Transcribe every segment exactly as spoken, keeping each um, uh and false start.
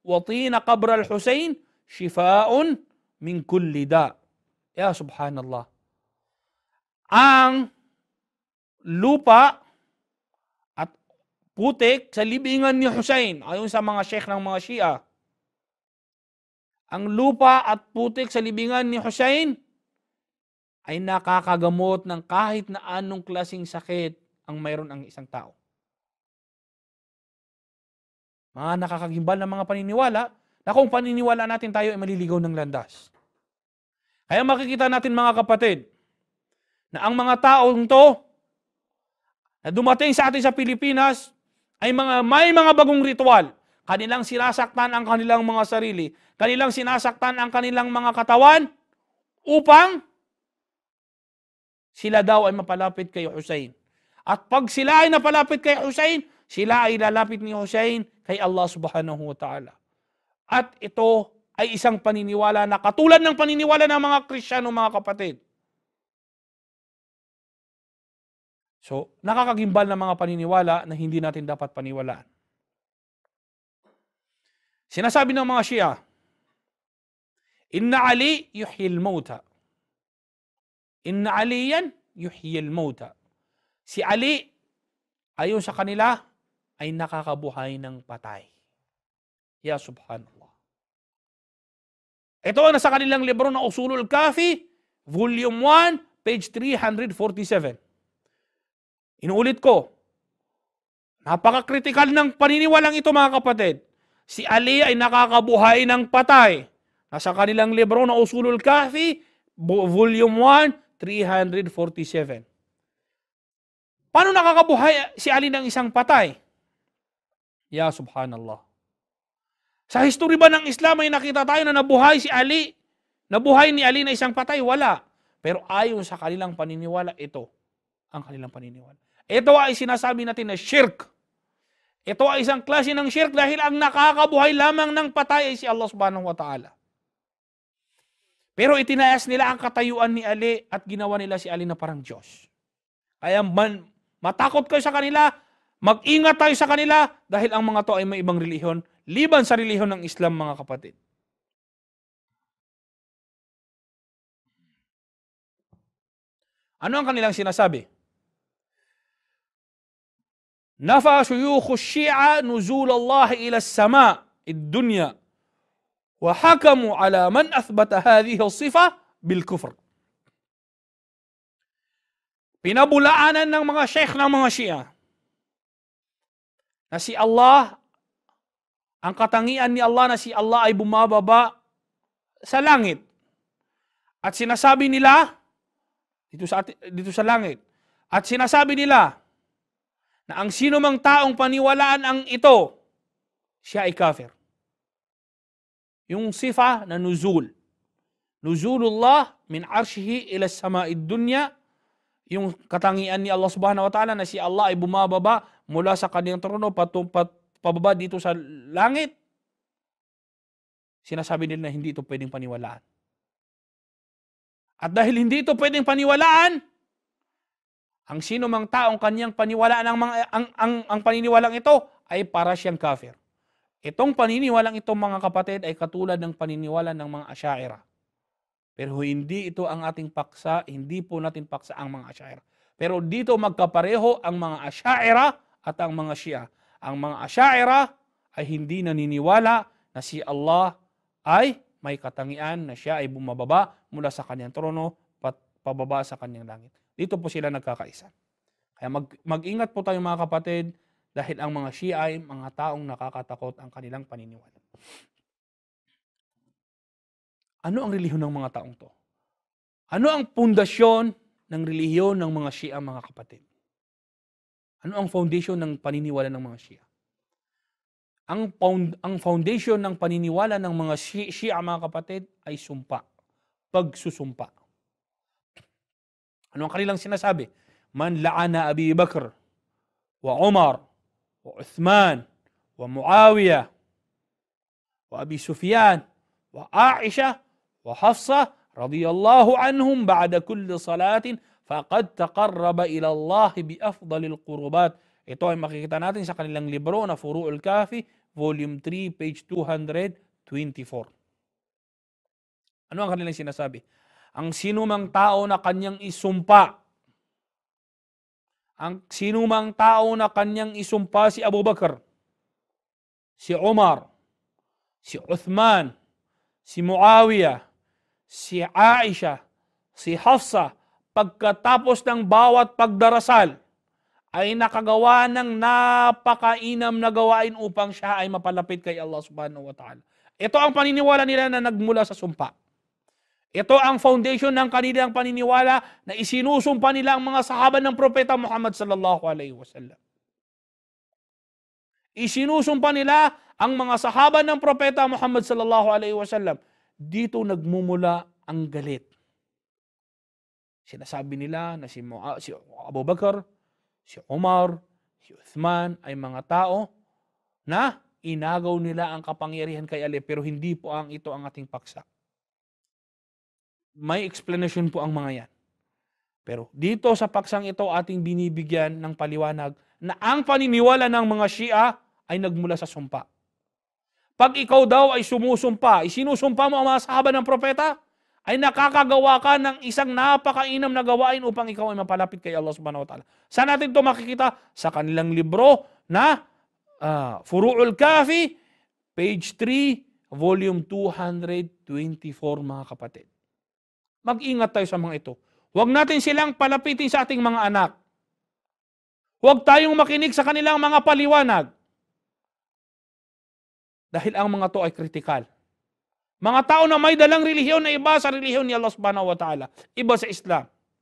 wa tina qabra al-Husayn shifaa'un min kulli da'. Ya subhanallah. Ang lupa at putik sa libingan ni Husayn, ayon sa mga sheikh ng mga Shia, ang lupa at putik sa libingan ni Husayn ay nakakagamot ng kahit na anong klaseng sakit ang mayroon ang isang tao. Mga nakakagimbal na mga paniniwala na kung paniniwala natin tayo ay maliligaw ng landas. Kaya makikita natin mga kapatid na ang mga taong to na dumating sa atin sa Pilipinas ay mga may mga bagong ritual. Kanilang sinasaktan ang kanilang mga sarili. Kanilang sinasaktan ang kanilang mga katawan upang sila daw ay mapalapit kay Husayn. At pag sila ay napalapit kay Husayn, sila ay lalapit ni Husayn kay Allah subhanahu wa ta'ala. At ito ay isang paniniwala na katulad ng paniniwala ng mga Kristiyano, mga kapatid. So, nakakagimbal na mga paniniwala na hindi natin dapat paniwalaan. Sinasabi ng mga Shia, Inna Ali yuhyil mauta. Inna Aliyan yuhyil mauta. Si Ali, ayon sa kanila, ay nakakabuhay ng patay. Ya subhanallah. Ito ang nasa kanilang libro na Usulul Kafi, Volume one, page three forty-seven. Inuulit ko, napaka-critical ng paniniwalang ito, mga kapatid. Si Ali ay nakakabuhay ng patay. Nasa kanilang libro na Usulul Kafi, Volume one, three forty-seven. Paano nakakabuhay si Ali ng isang patay? Ya subhanallah. Sa history ba ng Islam ay nakita tayo na nabuhay si Ali? Nabuhay ni Ali na isang patay? Wala. Pero ayon sa kanilang paniniwala, ito ang kanilang paniniwala. Ito ay sinasabi natin na shirk. Ito ay isang klase ng shirk dahil ang nakakabuhay lamang ng patay ay si Allah subhanahu wa ta'ala. Pero itinayas nila ang katayuan ni Ali at ginawa nila si Ali na parang Diyos. Kaya man, matakot kayo sa kanila, mag-ingat tayo sa kanila dahil ang mga to ay may ibang relihiyon, liban sa relihiyon ng Islam, mga kapatid. Ano ang kanilang sinasabi? Nafa shuyukh ash-Shi'a nuzul Allah ila as-sama' ad-dunya wa hakamu ala man athbata hadhihi as-sifa bil kufr. Pinabulaanan ng mga sheikh ng mga Shia na si Allah, ang katangian ni Allah na si Allah ay bumababa sa langit. At sinasabi nila dito sa dito sa langit. At sinasabi nila na ang sino mang taong paniwalaan ang ito, siya ay kafir. Yung sifa na nuzul. Nuzulullah min arshihi ila sama'id dunya, yung katangian ni Allah subhanahu wa ta'ala na si Allah ay bumababa mula sa kanyang trono patumpat pababa dito sa langit. Sinasabi nila na hindi ito pwedeng paniwalaan. At dahil hindi ito pwedeng paniwalaan, ang sino mang taong kanyang paniwalaan ang, mga, ang, ang, ang paniniwalang ito ay para siyang kafir. Itong paniniwalang ito, mga kapatid, ay katulad ng paniniwala ng mga Asy'ariyah. Pero hindi ito ang ating paksa, hindi po natin paksa ang mga Asy'ariyah. Pero dito magkapareho ang mga Asy'ariyah at ang mga Shia. Ang mga Asy'ariyah ay hindi naniniwala na si Allah ay may katangian na siya ay bumababa mula sa kanyang trono pat pababa sa kanyang langit. Dito po sila nagkakaisa. Kaya mag, mag-ingat po tayo, mga kapatid, dahil ang mga Shia ay mga taong nakakatakot ang kanilang paniniwala. Ano ang relihiyon ng mga taong to? Ano ang pundasyon ng relihiyon ng mga Shia, mga kapatid? Ano ang foundation ng paniniwala ng mga Shia? Ang, found, ang foundation ng paniniwala ng mga Shia, mga kapatid, ay sumpa. Pagsusumpa. Ano ang kanilang sinasabi? Man la'ana Abi Bakr, wa Umar, wa Uthman, wa Muawiyah, wa Abi Sufyan, wa Aisha, wa Hafsa, radiyallahu anhum ba'da kulli salatin, faqad taqarraba ila Allah bi afdalil qurubat. Ito ay makikita natin sa kanilang libro na Furu'ul Kafi, volume three, page two twenty-four. Ano ang kanilang sinasabi? Ang sinumang tao na kanyang isumpa, ang sinumang tao na kanyang isumpa si Abu Bakr, si Umar, si Uthman, si Muawiyah, si Aisha, si Hafsa, pagkatapos ng bawat pagdarasal, ay nakagawa ng napakainam na gawain upang siya ay mapalapit kay Allah subhanahu wa ta'ala. Ito ang paniniwala nila na nagmula sa sumpa. Ito ang foundation ng kanilang paniniwala na isinusumpa nila ang mga sahaba ng Propeta Muhammad sallallahu alaihi wasallam. Isinusumpa nila ang mga sahaba ng Propeta Muhammad sallallahu alaihi wasallam. Dito nagmumula ang galit. Sinasabi nila na si, Mua, si Abu Bakr, si Umar, si Uthman ay mga tao na inagaw nila ang kapangyarihan kay Ali, pero hindi po ang ito ang ating paksa. May explanation po ang mga yan. Pero dito sa paksang ito ating binibigyan ng paliwanag na ang paniniwala ng mga Shia ay nagmula sa sumpa. Pag ikaw daw ay sumusumpa, isinusumpa mo ang mga sahaba ng propeta, ay nakakagawa ka ng isang napakainam na gawain upang ikaw ay mapalapit kay Allah subhanahu wa ta'ala. Saan natin ito makikita? Sa kanilang libro na uh, Furu'ul Kafi, page three, volume two twenty-four, mga kapatid. Mag-ingat tayo sa mga ito. Huwag natin silang palapitin sa ating mga anak. Huwag tayong makinig sa kanilang mga paliwanag. Dahil ang mga to ay kritikal. Mga tao na may dalang relihiyon na iba sa relihiyon ni Allah subhanahu wa ta'ala. Iba sa Islam.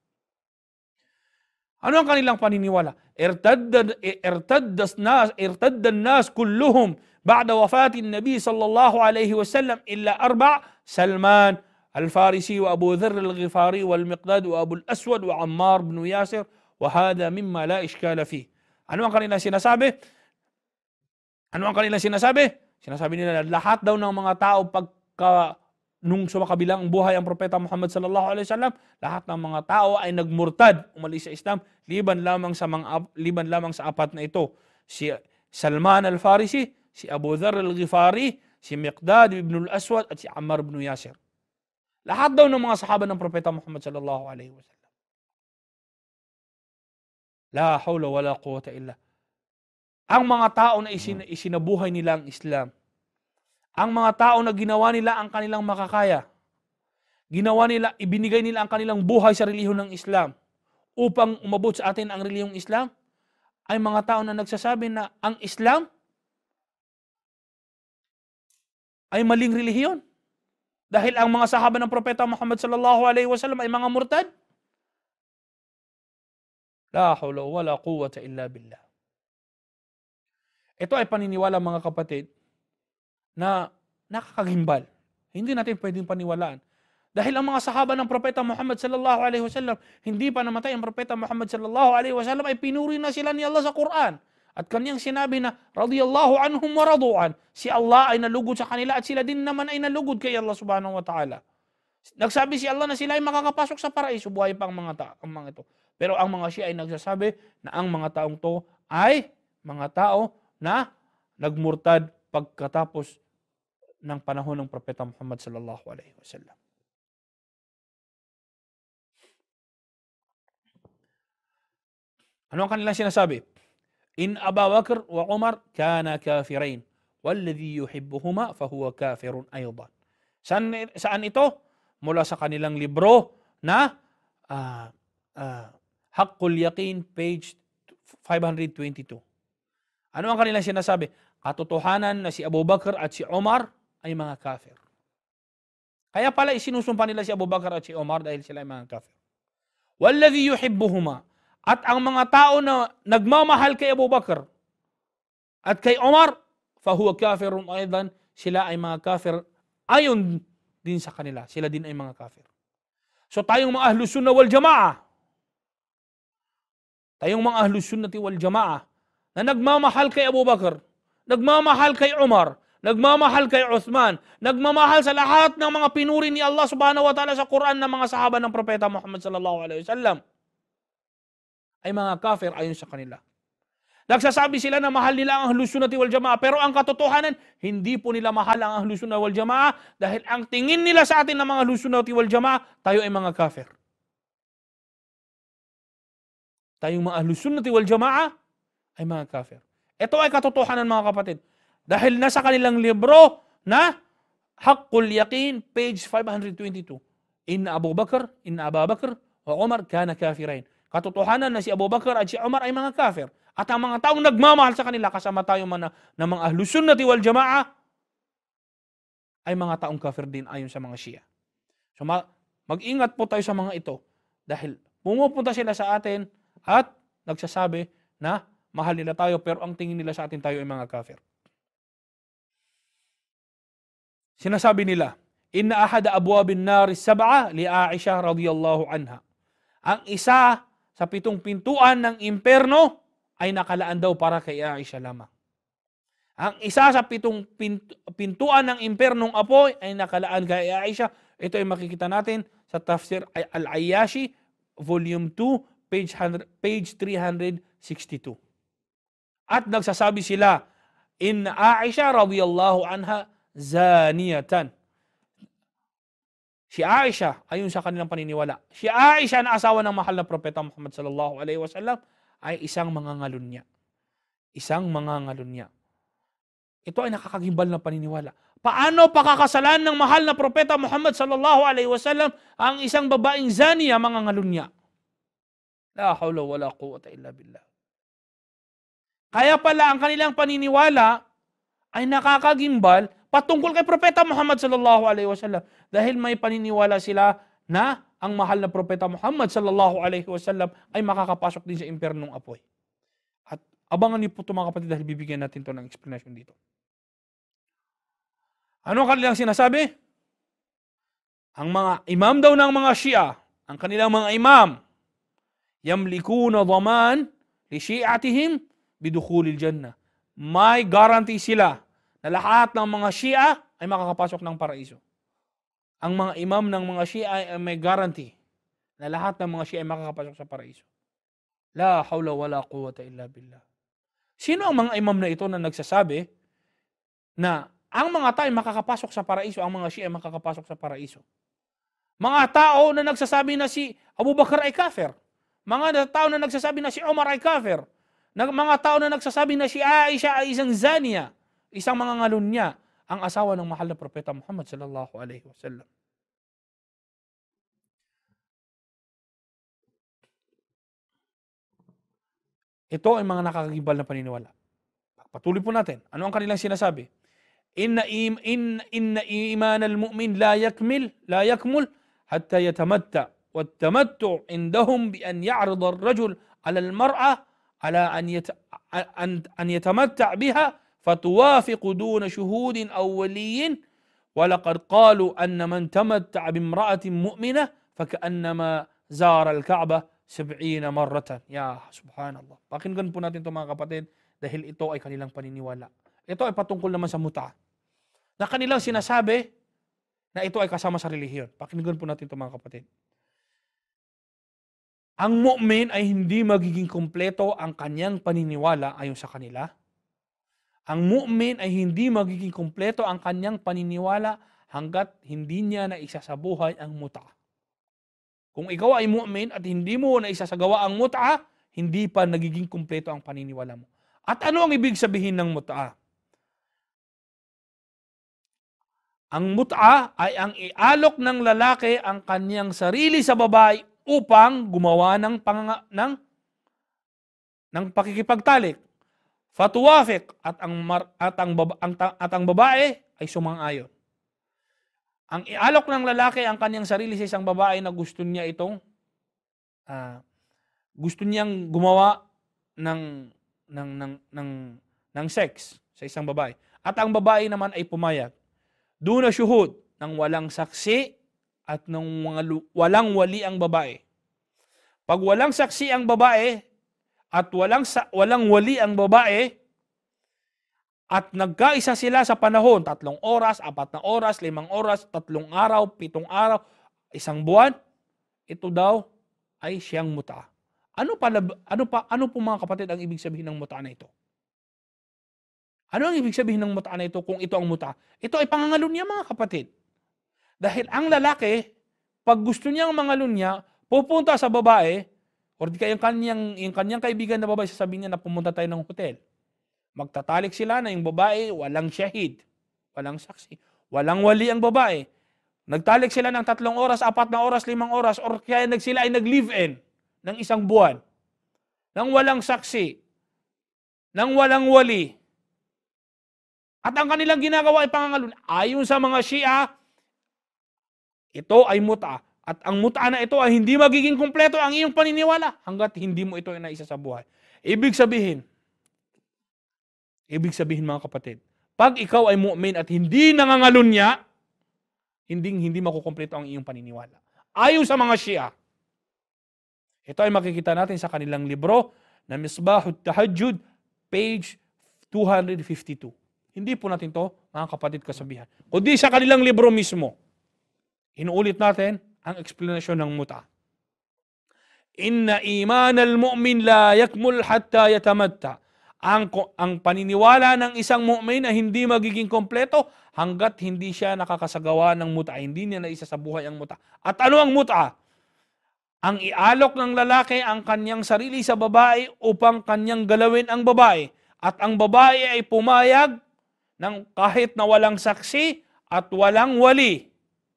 Ano ang kanilang paniniwala? Irtadda irtaddas nas irtaddan nas kulluhum ba'da wafatin Nabi sallallahu alaihi wasallam illa arba' Salman Al-Farisi wa Abu Dharr Al-Ghifari wal Miqdad wa Abu Al-Aswad wa Ammar ibn Yasir wa hada mimma la ishkala fi. Ano ang kanilang sinasabi? Ano ang kanilang sinasabi? Sinasabi nila na lahat daw ng mga tao pagka nung sumakabilang buhay ang Propeta Muhammad sallallahu alaihi wasallam, lahat ng mga tao ay nagmurtad, umalis sa Islam, liban lamang sa mga liban lamang sa apat na ito. Si Salman Al-Farisi, si Abu Dharr Al-Ghifari, si Miqdad ibn Al-Aswad at si Ammar ibn Yasir. Lahat daw ng mga sahaba ng Propeta Muhammad sallallahu alaihi wasallam. La hawla wala quwwata illa. Ang mga tao na isin, isinabuhay nila ang Islam, ang mga tao na ginawa nila ang kanilang makakaya, ginawa nila, ibinigay nila ang kanilang buhay sa relihiyon ng Islam upang umabot sa atin ang relihiyong Islam, ay mga tao na nagsasabi na ang Islam ay maling relihiyon. Dahil ang mga sahaba ng Propeta Muhammad sallallahu alaihi wasallam ay mga murtad. La hawla wala quwwata illa billah. Ito ay paniniwala, mga kapatid, na nakakagimbal. Hindi natin pwedeng paniwalaan. Dahil ang mga sahaba ng Propeta Muhammad sallallahu alaihi wasallam, hindi pa namatay ang Propeta Muhammad sallallahu alaihi wasallam, ay pinuri na sila ni Allah sa Quran. At kanyang sinabi na, radiyallahu anhum wa radu'an. Si Allah ay nalugod sa kanila at sila din naman ay nalugod kay Allah subhanahu wa ta'ala. Nagsabi si Allah na sila ay makakapasok sa paraiso, buhay pa ang mga, ta- ang mga ito. Pero ang mga Shia ay nagsasabi na ang mga taong to ay mga tao na nagmurtad pagkatapos ng panahon ng Propeta Muhammad sallallahu alaihi wasallam. Ano ang kanilang sinasabi? In Abu Bakr wa Umar kana kafirain walladhi yuhibbuhuma fahuwa kafirun aydan. Saan, saan ito? Mula sa kanilang libro na uh, uh, Haqqul Yaqin, page five twenty-two. Ano ang kanilang sinasabi? Katotohanan na si Abu Bakr at si Umar ay mga kafir. Kaya pala isinusumpa nila si Abu Bakr at si Umar dahil sila ay mga kafir. Walladhi yuhibbuhuma. At ang mga tao na nagmamahal kay Abu Bakr at kay Umar, fahuwa kafirun aydan, sila ay mga kafir ayon din sa kanila. Sila din ay mga kafir. So tayong mga ahlus sunnah wal jamaa, tayong mga ahlus sunnah wal jamaa na nagmamahal kay Abu Bakr, nagmamahal kay Umar, nagmamahal kay Uthman, nagmamahal sa lahat ng mga pinuri ni Allah subhanahu wa ta'ala sa Quran ng mga sahaba ng Propeta Muhammad sallallahu alaihi wasallam, ay mga kafir ayon sa kanila. Nagsasabi sila na mahal nila ang Ahlus Sunnati wal Jamaa, pero ang katotohanan, hindi po nila mahal ang Ahlus Sunnati wal Jamaa dahil ang tingin nila sa atin ng mga Ahlus Sunnati wal Jamaa, tayo ay mga kafir. Tayong mga Ahlus Sunnati wal Jamaa ay mga kafir. Ito ay katotohanan mga kapatid. Dahil nasa kanilang libro na Haqqul Yaqin, page five twenty-two. Inna Abu Bakr, Inna Abu Bakr, wa Umar kana kafirain. Katotohanan na si Abu Bakr at si Umar ay mga kafir. At ang mga taong nagmamahal sa kanila, kasama tayo man na, na mga Ahlus Sunnati wal Jamaa, ay mga taong kafir din ayon sa mga Shia. So ma- mag-ingat po tayo sa mga ito. Dahil pumupunta sila sa atin at nagsasabi na mahal nila tayo, pero ang tingin nila sa atin tayo ay mga kafir. Sinasabi nila, Inna ahada abwabin nari sab'a li Aisha radiyallahu anha. Ang isa sa pitong pintuan ng imperno ay nakalaan daw para kay Aisha lamang. Ang isa sa pitong pintuan ng impernong apoy ay nakalaan kay Aisha. Ito ay makikita natin sa Tafsir Al-Ayyashi, volume two, page, page three sixty-two. At nagsasabi sila, Inna Aisha radiyallahu anha zaniyatan. Si Aisha, ayon sa kanilang paniniwala, si Aisha na asawa ng mahal na propeta Muhammad sallallahu alaihi wasallam ay isang mangangalunya. Isang mangangalunya. Ito ay nakakagimbal na paniniwala. Paano pakakasalan ng mahal na propeta Muhammad sallallahu alaihi wasallam ang isang babaeng zaniya, mangangalunya? La hawla wala quwwata illa billah. Kaya pala ang kanilang paniniwala ay nakakagimbal patungkol kay propeta Muhammad sallallahu alaihi wasallam dahil may paniniwala sila na ang mahal na propeta Muhammad sallallahu alaihi wasallam ay makakapasok din sa impernong apoy. At abangan niyo po ito mga kapatid dahil bibigyan natin ito ng explanation dito. Ano ang kanilang sinasabi? Ang mga imam daw ng mga Shia, ang kanilang mga imam, yamlikuna dhaman li shi'atihim bidukhulil jannah. May guarantee sila na lahat ng mga Shia ay makakapasok ng paraiso. Ang mga imam ng mga Shia ay may guarantee na lahat ng mga Shia ay makakapasok sa paraiso. La hawla wala quwwata illa billah. Sino ang mga imam na ito na nagsasabi na ang mga tao ay makakapasok sa paraiso, ang mga Shia ay makakapasok sa paraiso? Mga tao na nagsasabi na si Abu Bakr ay kafir. Mga tao na nagsasabi na si Umar ay kafir. Mga tao na nagsasabi na si Aisha ay isang zaniya, isang mangangalunya, ang asawa ng mahal na propeta Muhammad sallallahu alaihi wasallam. Ito ay mga nakakagimbal na paniniwala. Patuloy po natin. Ano ang kanilang sinasabi? Inna im in inna iman al-mu'min la yakmil la yakmul hatta yatamatta wat-tamattu indahum bi an ya'rid ar-rajul 'ala al-mar'a 'ala an yat an, an yatamatta biha فتوافق دون شهود أو ولي ولقد قالوا أن من تمتع بامرأة مؤمنة فكأنما زار الكعبة سبعين مرة. Ya subhanallah. Pakinggan po natin ito mga kapatid dahil ito ay kanilang paniniwala. Ito ay patungkol naman sa muta na kanilang sinasabi na ito ay kasama sa relihiyon. Pakinggan po natin ito mga kapatid. Ang mu'min ay hindi magiging kumpleto ang kanyang paniniwala ayon sa kanila. Ang mu'min ay hindi magiging kumpleto ang kanyang paniniwala hanggat hindi niya na isasabuhay ang mut'a. Kung ikaw ay mu'min at hindi mo na isasagawa ang mut'a, hindi pa nagiging kumpleto ang paniniwala mo. At ano ang ibig sabihin ng mut'a? Ang mut'a ay ang ialok ng lalaki ang kanyang sarili sa babae upang gumawa ng, panganga, ng, ng pakikipagtalik. Fatuwafik at ang mar, at ang baba, ang, at ang babae ay sumang-ayon. Ang ialok ng lalaki ang kanyang sarili sa isang babae na gusto niya itong uh, gusto niyang gumawa ng ng ng ng ng sex sa isang babae. At ang babae naman ay pumayag. Duna syuhud ng walang saksi at ng mga walang wali ang babae. Pag walang saksi ang babae at walang walang wali ang babae at nagkaisa sila sa panahon, tatlong oras, apat na oras, limang oras, tatlong araw, pitong araw, isang buwan, ito daw ay siyang muta. Ano pala, ano pa, ano po mga kapatid ang ibig sabihin ng muta na ito? Ano ang ibig sabihin ng muta na ito kung ito ang muta? Ito ay pangangalunya mga kapatid. Dahil ang lalaki, pag gusto niyang mangalunya, pupunta sa babae, o di kaya yung kanyang, yung kanyang kaibigan na babae, sasabihin niya na pumunta tayo ng hotel. Magtatalik sila na yung babae, walang syahid, walang saksi, walang wali ang babae. Nagtalik sila ng tatlong oras, apat na oras, limang oras, or kaya nag sila ay nag-live-in ng isang buwan, nang walang saksi, nang walang wali. At ang kanilang ginagawa ay pangangalunya. Ayon sa mga Shia, ito ay muta. At ang muta na ito ay hindi magiging kumpleto ang iyong paniniwala hanggat hindi mo ito inaisa sa buhay. Ibig sabihin, ibig sabihin mga kapatid, pag ikaw ay mu'min at hindi nangangalunya, hindi hindi makukumpleto ang iyong paniniwala. Ayon sa mga Shia, ito ay makikita natin sa kanilang libro na Misbahut Tahajjud, page two fifty-two. Hindi po natin to, mga kapatid, kasabihan. Kundi sa kanilang libro mismo. Inuulit natin ang eksplanasyon ng muta. Inna iman al-mu'min la yakmul hatta yatamatta. Ang, ang paniniwala ng isang mu'min ay hindi magiging kompleto hanggat hindi siya nakakasagawa ng muta. Hindi niya naisa sa buhay ang muta. At ano ang muta? Ang ialok ng lalaki ang kanyang sarili sa babae upang kanyang galawin ang babae. At ang babae ay pumayag ng kahit na walang saksi at walang wali.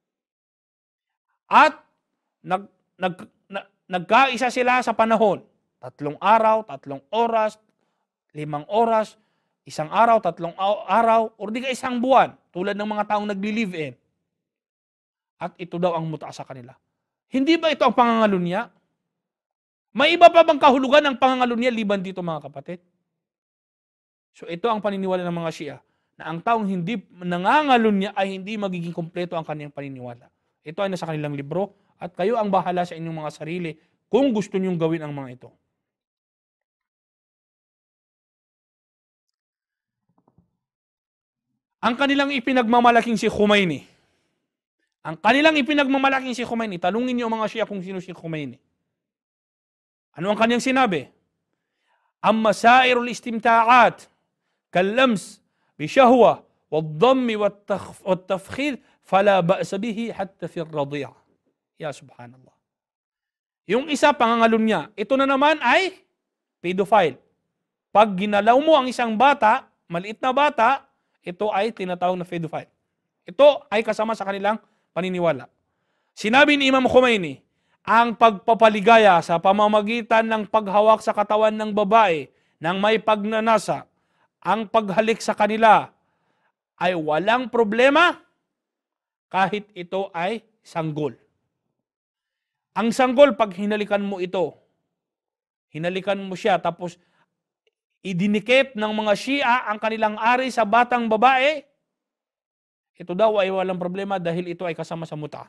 At nag, nag, nag, nagkaisa sila sa panahon. Tatlong araw, tatlong oras, limang oras, isang araw, tatlong araw, o di ka isang buwan, tulad ng mga taong nagli-live-in. At ito daw ang muta sa kanila. Hindi ba ito ang pangangalunya? May iba pa bang kahulugan ng pangangalunya liban dito mga kapatid? So ito ang paniniwala ng mga Shia, na ang taong hindi nangangalunya ay hindi magiging kumpleto ang kanyang paniniwala. Ito ay nasa kanilang libro at kayo ang bahala sa inyong mga sarili kung gusto niyong gawin ang mga ito. Ang kanilang ipinagmamalaking si Khomeini. Ang kanilang ipinagmamalaking si Khomeini, tanungin niyo mga Shia kung sino si Khomeini. Ano ang kanyang sinabi? Amma sairul istimta'at kallams bishahwa wad-dammi wat-tafkhir fala ba'sa bihi hatta fi ar-radi'a. Ya subhanallah. Yung isa pangangalunya, ito na naman ay pedophile. Pag ginalaw mo ang isang bata, maliit na bata, ito ay tinatawag na pedophile. Ito ay kasama sa kanilang paniniwala. Sinabi ni Imam Khomeini, ang pagpapaligaya sa pamamagitan ng paghawak sa katawan ng babae ng may pagnanasa, ang paghalik sa kanila ay walang problema kahit ito ay sanggol. Ang sanggol, pag hinalikan mo ito, hinalikan mo siya, tapos idinikit ng mga Shia ang kanilang ari sa batang babae, ito daw ay walang problema dahil ito ay kasama sa muta.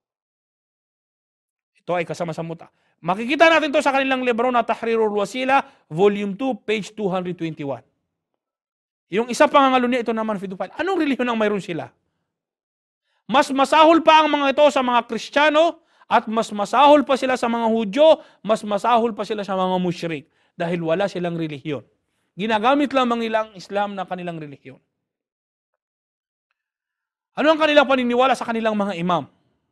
Ito ay kasama sa muta. Makikita natin to sa kanilang libro na Tahrirul Wasila, volume two, page two twenty-one. Yung isa pangangalunya, ito naman pedophile. Anong relihiyon ang mayroon sila? Mas masahol pa ang mga ito sa mga Kristiyano at mas masahol pa sila sa mga Hudyo, mas masahol pa sila sa mga musyrik dahil wala silang relihiyon. Ginagamit lamang nila ang Islam na kanilang relihiyon. Ano ang kanilang paniniwala sa kanilang mga imam?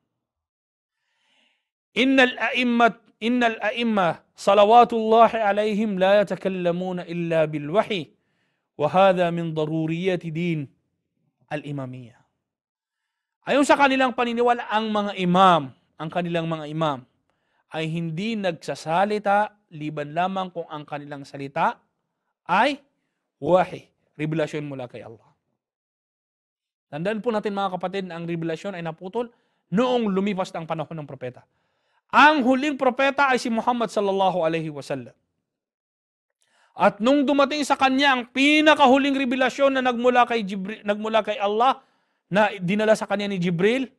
Innal a'immat innal a'imma salawatullahi alaihim la yatakallamuna illa bil wahyi wa hadha min daruriyati din al-imamiyya. Ayon sa kanilang paniniwala, ang mga imam, ang kanilang mga imam ay hindi nagsasalita liban lamang kung ang kanilang salita ay wahi, revelasyon mula kay Allah. Tandaan po natin mga kapatid na ang revelasyon ay naputol noong lumipas ang panahon ng propeta. Ang huling propeta ay si Muhammad sallallahu alaihi wasallam. At nung dumating sa kanya ang pinakahuling revelasyon na nagmula kay Jibril, nagmula kay Allah na dinala sa kanya ni Jibril,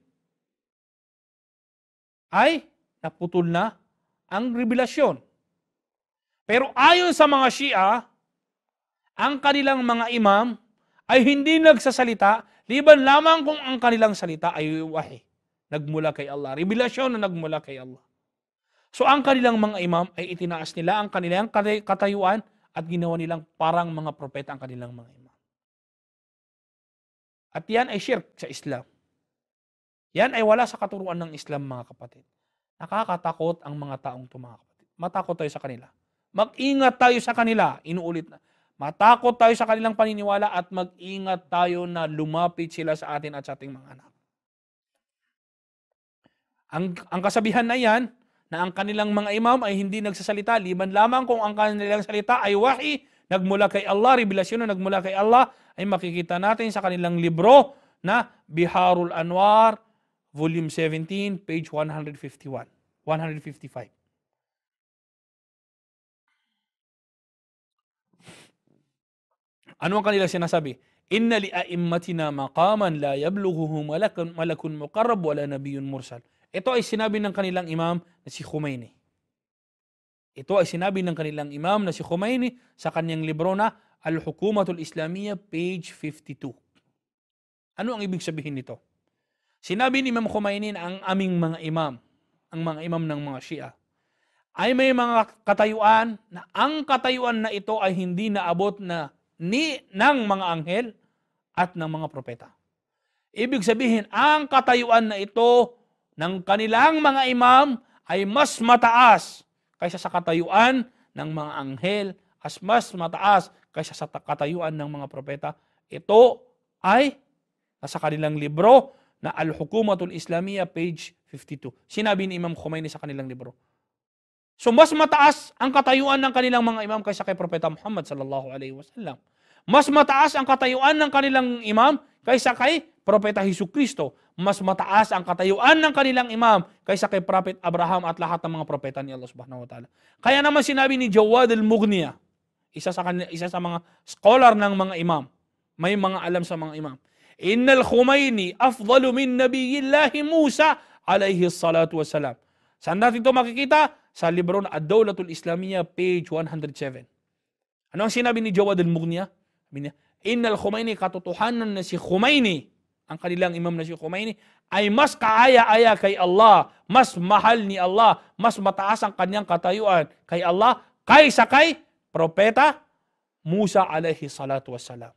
ay naputol na ang revelasyon. Pero ayon sa mga Shia, ang kanilang mga imam ay hindi nagsasalita liban lamang kung ang kanilang salita ay wahi, nagmula kay Allah, revelasyon na nagmula kay Allah. So ang kanilang mga imam ay itinaas nila ang kanilang katayuan at ginawa nilang parang mga propeta ang kanilang mga imam. At yan ay shirk sa Islam. Yan ay wala sa katuruan ng Islam, mga kapatid. Nakakatakot ang mga taong ito, mga kapatid. Matakot tayo sa kanila. Mag-ingat tayo sa kanila. Inuulit na. Matakot tayo sa kanilang paniniwala at mag-ingat tayo na lumapit sila sa atin at sa ating mga anak. Ang, ang kasabihan na yan, na ang kanilang mga imam ay hindi nagsasalita, liban lamang kung ang kanilang salita ay wahi, nagmula kay Allah, revelasyon na nagmula kay Allah, ay makikita natin sa kanilang libro na Biharul Anwar, Volume seventeen, page one fifty-one, one fifty-five. Ano ang kanilang sinasabi? Inna li a'immatina maqaman la yablughuhu malakun, malakun muqarrab wala nabiyyun mursal. Ito ay sinabi ng kanilang imam na si Khomeini. Ito ay sinabi ng kanilang imam na si Khomeini sa kanyang libro na Al-Hukumatul Islamiyya, page fifty-two. Ano ang ibig sabihin nito? Sinabi ni Imam Khomeini na ang aming mga imam, ang mga imam ng mga Shia, ay may mga katayuan na ang katayuan na ito ay hindi naabot na ni ng mga anghel at ng mga propeta. Ibig sabihin, ang katayuan na ito ng kanilang mga imam ay mas mataas kaysa sa katayuan ng mga anghel, as mas mataas kaysa sa katayuan ng mga propeta. Ito ay nasa kanilang libro na Al-Hukumatul Islamiyya, page fifty-two. Sinabi ni Imam Khomeini sa kanilang libro. So mas mataas ang katayuan ng kanilang mga imam kaysa kay Propeta Muhammad sallallahu alaihi wasallam. Mas mataas ang katayuan ng kanilang imam kaysa kay Propeta Hesukristo. Mas mataas ang katayuan ng kanilang imam kaysa kay Prophet Abraham at lahat ng mga propeta ni Allah subhanahu wa ta'ala. Kaya naman sinabi ni Jawad al-Mughniya, isa sa, kanila, isa sa mga scholar ng mga imam, may mga alam sa mga imam, Innal Khomeini afdalu min nabiyillahi Musa alayhi salatu wassalam. Saan natin ito makikita? Sa libro na Ad-Dawlatul Islamiyya, page one oh seven. Ano ang sinabi ni Jawad al-Mughniya? Innal Khomeini, katotohanan na si Khomeini, ang kanilang imam na si Khomeini, ay mas kaaya-aya kay Allah, mas mahal ni Allah, mas mataas ang kanyang katayuan kay Allah, kaysa kay Propeta Musa alayhi salatu wassalam.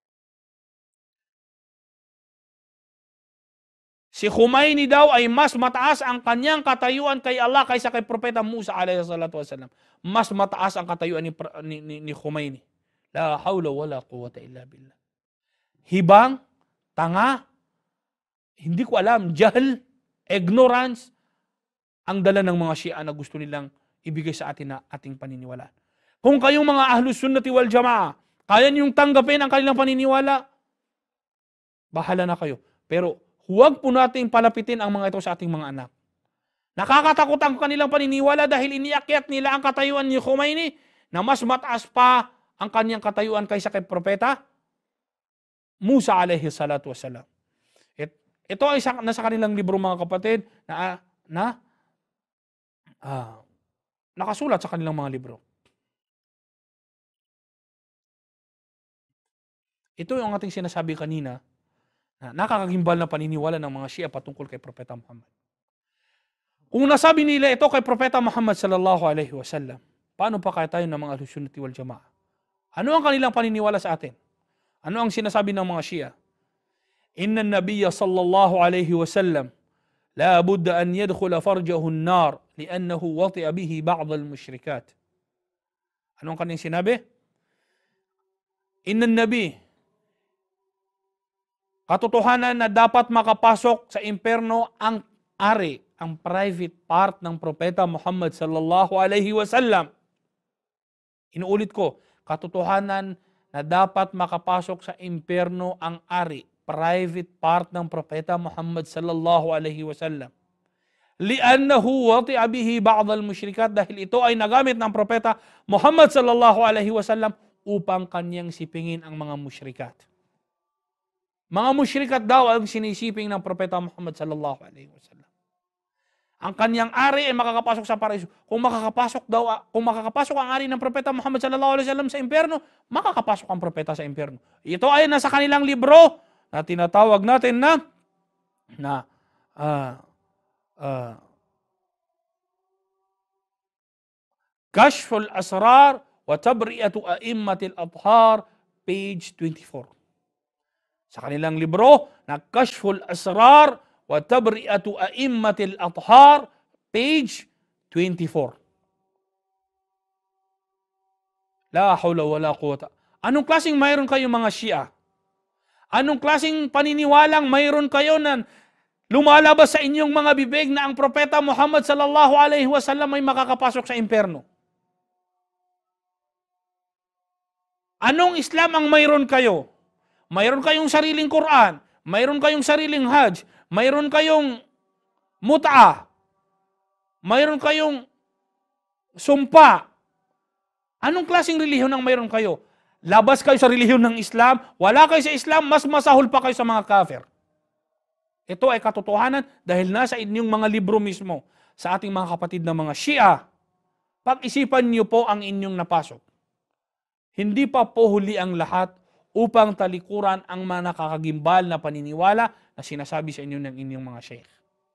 Si Khomeini daw ay mas mataas ang kanyang katayuan kay Allah kaysa kay Propeta Musa alayhi salatu wassalam. Mas mataas ang katayuan ni, ni, ni, ni Khomeini. La hawla wala quwwata illa billah. Hibang, tanga, hindi ko alam, jahl, ignorance, ang dala ng mga Shia na gusto nilang ibigay sa atin na ating paniniwalaan. Kung kayong mga Ahlus Sunnati wal Jamaa, kaya niyong tanggapin ang kanilang paniniwala, bahala na kayo. Pero huwag po nating palapitin ang mga ito sa ating mga anak. Nakakatakot ang kanilang paniniwala dahil iniakyat nila ang katayuan ni Khomeini na mas mataas pa ang kanyang katayuan kaysa kay Propeta Musa alayhi salatu wassalam. Ito ay nasa kanilang libro, mga kapatid, na, na uh, nakasulat sa kanilang mga libro. Ito yung ating sinasabi kanina, na nakakagimbal na paniniwala ng mga Shia patungkol kay Propeta Muhammad. Kung nasabi nila ito kay Propeta Muhammad sallallahu alaihi wasallam, paano pa kaya tayo ng mga Ahlus Sunnati wal Jamaa? Ano ang kanilang paniniwala sa atin? Ano ang sinasabi ng mga Shia? Inna an-nabiyya sallallahu alaihi wasallam la budda an yadkhula farjahu an-nar li'annahu wati'a bihi ba'd al-mushrikat. Ano ang kanilang sinabi? Inna an-nabi, katotohanan na dapat makapasok sa impyerno ang ari, ang private part ng Propeta Muhammad sallallahu alaihi wasallam. Inuulit ko, katotohanan na dapat makapasok sa impyerno ang ari, private part ng Propeta Muhammad sallallahu alaihi wasallam. Li'annahu wati'a bihi ba'd al-mushrikat, dahil ito ay nagamit ng Propeta Muhammad sallallahu alaihi wasallam upang kanyang sipingin ang mga mushrikat. Mga mushrikat daw ang sinisiping ng Propeta Muhammad sallallahu alaihi wasallam. Ang kanyang ari ay makakapasok sa paraiso. Kung makakapasok daw, kung makakapasok ang ari ng Propeta Muhammad sallallahu alaihi wasallam sa impyerno, makakapasok ang propeta sa impyerno. Ito ay nasa kanilang libro na tinatawag natin na na uh, uh, Kashful Asrar wa Tabri'atu A'immatil Athhar, page twenty-four. Sa kanilang libro na Kashful Asrar wa Tabri'atu A'immatil Athhar, page twenty-four. La hawla wala quwwata. Anong klaseng mayroon kayo mga Shia? Anong klaseng paniniwalang mayroon kayo na lumalabas sa inyong mga bibig na ang propeta Muhammad sallallahu alaihi wasallam ay makakapasok sa impyerno? Anong Islam ang mayroon kayo? Mayroon kayong sariling Quran, mayroon kayong sariling Hajj, mayroon kayong mut'a, mayroon kayong sumpa. Anong klaseng relihiyon ang mayroon kayo? Labas kayo sa relihiyon ng Islam, wala kayo sa Islam, mas masahol pa kayo sa mga kafir. Ito ay katotohanan dahil nasa inyong mga libro mismo. Sa ating mga kapatid na mga Shia, pag-isipan niyo po ang inyong napasok. Hindi pa po huli ang lahat upang talikuran ang mga nakakagimbal na paniniwala na sinasabi sa inyo ng inyong mga sheikh.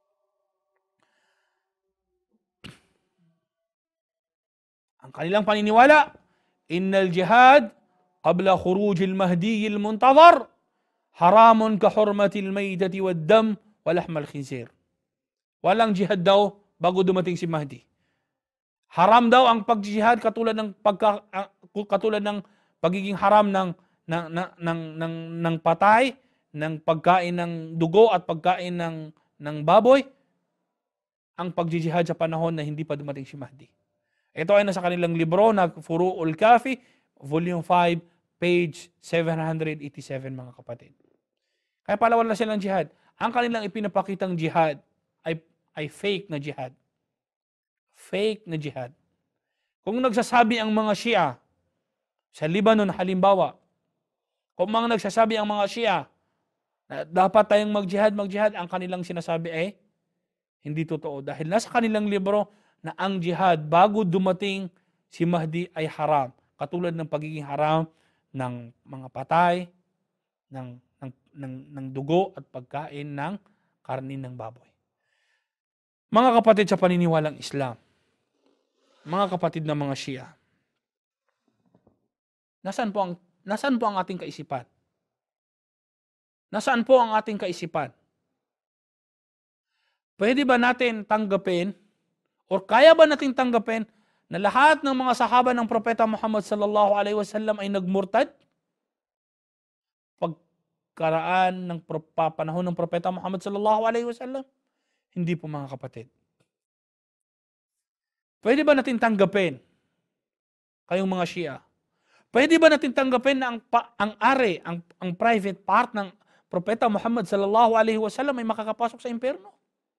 Ang kanilang paniniwala, innal jihad qabla khurujil mahdiyil muntazar haramun ka hurmatil maydati wad dam wa lahmal khinzir. Walang jihad daw bago dumating si Mahdi. Haram daw ang pagjihad katulad ng pagka, katulad ng pagiging haram ng ng ng ng, ng, ng patay, ng pagkain ng dugo at pagkain ng ng baboy, ang pagjihad sa panahon na hindi pa dumating si Mahdi. Ito ay nasa kanilang libro na Furu'ul Kafi, volume five, page seven eighty-seven, mga kapatid. Kaya pala wala silang jihad. Ang kanilang ipinapakitang jihad ay, ay fake na jihad. Fake na jihad. Kung nagsasabi ang mga Shia sa Lebanon halimbawa, kung mga nagsasabi ang mga Shia na dapat tayong mag-jihad, mag-jihad, ang kanilang sinasabi ay hindi totoo. Dahil nasa kanilang libro na ang jihad bago dumating si Mahdi ay haram. Katulad ng pagiging haram ng mga patay, ng, ng, ng, ng dugo at pagkain ng karni ng baboy. Mga kapatid sa paniniwalang Islam, mga kapatid ng mga Shia, nasaan po ang, nasaan po ang ating kaisipan? Nasaan po ang ating kaisipan? Pwede ba natin tanggapin o kaya ba natin tanggapin na lahat ng mga sahaba ng propeta Muhammad sallallahu alaihi wasallam ay nagmurtad? Pagkaraan ng panahon ng propeta Muhammad sallallahu alaihi wasallam? Hindi po, mga kapatid. Pwede ba natin tanggapin, kayong mga Shia, pwede ba natin tanggapin na ang, ang are, ang, ang private part ng propeta Muhammad sallallahu alaihi wasallam ay makakapasok sa impyerno?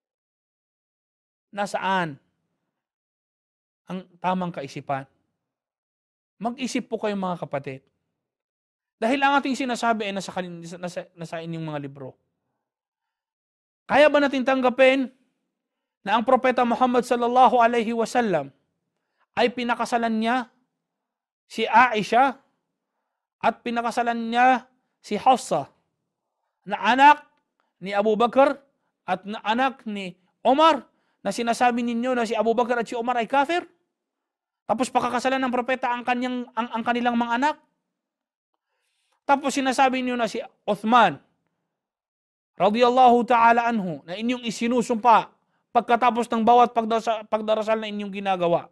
Nasaan ang tamang kaisipan? Mag-isip po kayong mga kapatid. Dahil ang ating sinasabi ay nasa, nasa, nasa inyong mga libro. Kaya ba natin tanggapin na ang propeta Muhammad sallallahu alaihi wasallam ay pinakasalan niya si Aisha at pinakasalan niya si Hafsa na anak ni Abu Bakar at na anak ni Omar, na sinasabi ninyo na si Abu Bakar at si Omar ay kafir? Tapos pakakasalan ng propeta ang, kanyang, ang, ang kanilang mga anak? Tapos sinasabi niyo na si Uthman radiyallahu ta'ala anhu na inyong isinusumpa pagkatapos ng bawat pagdarasal, pagdarasal na inyong ginagawa.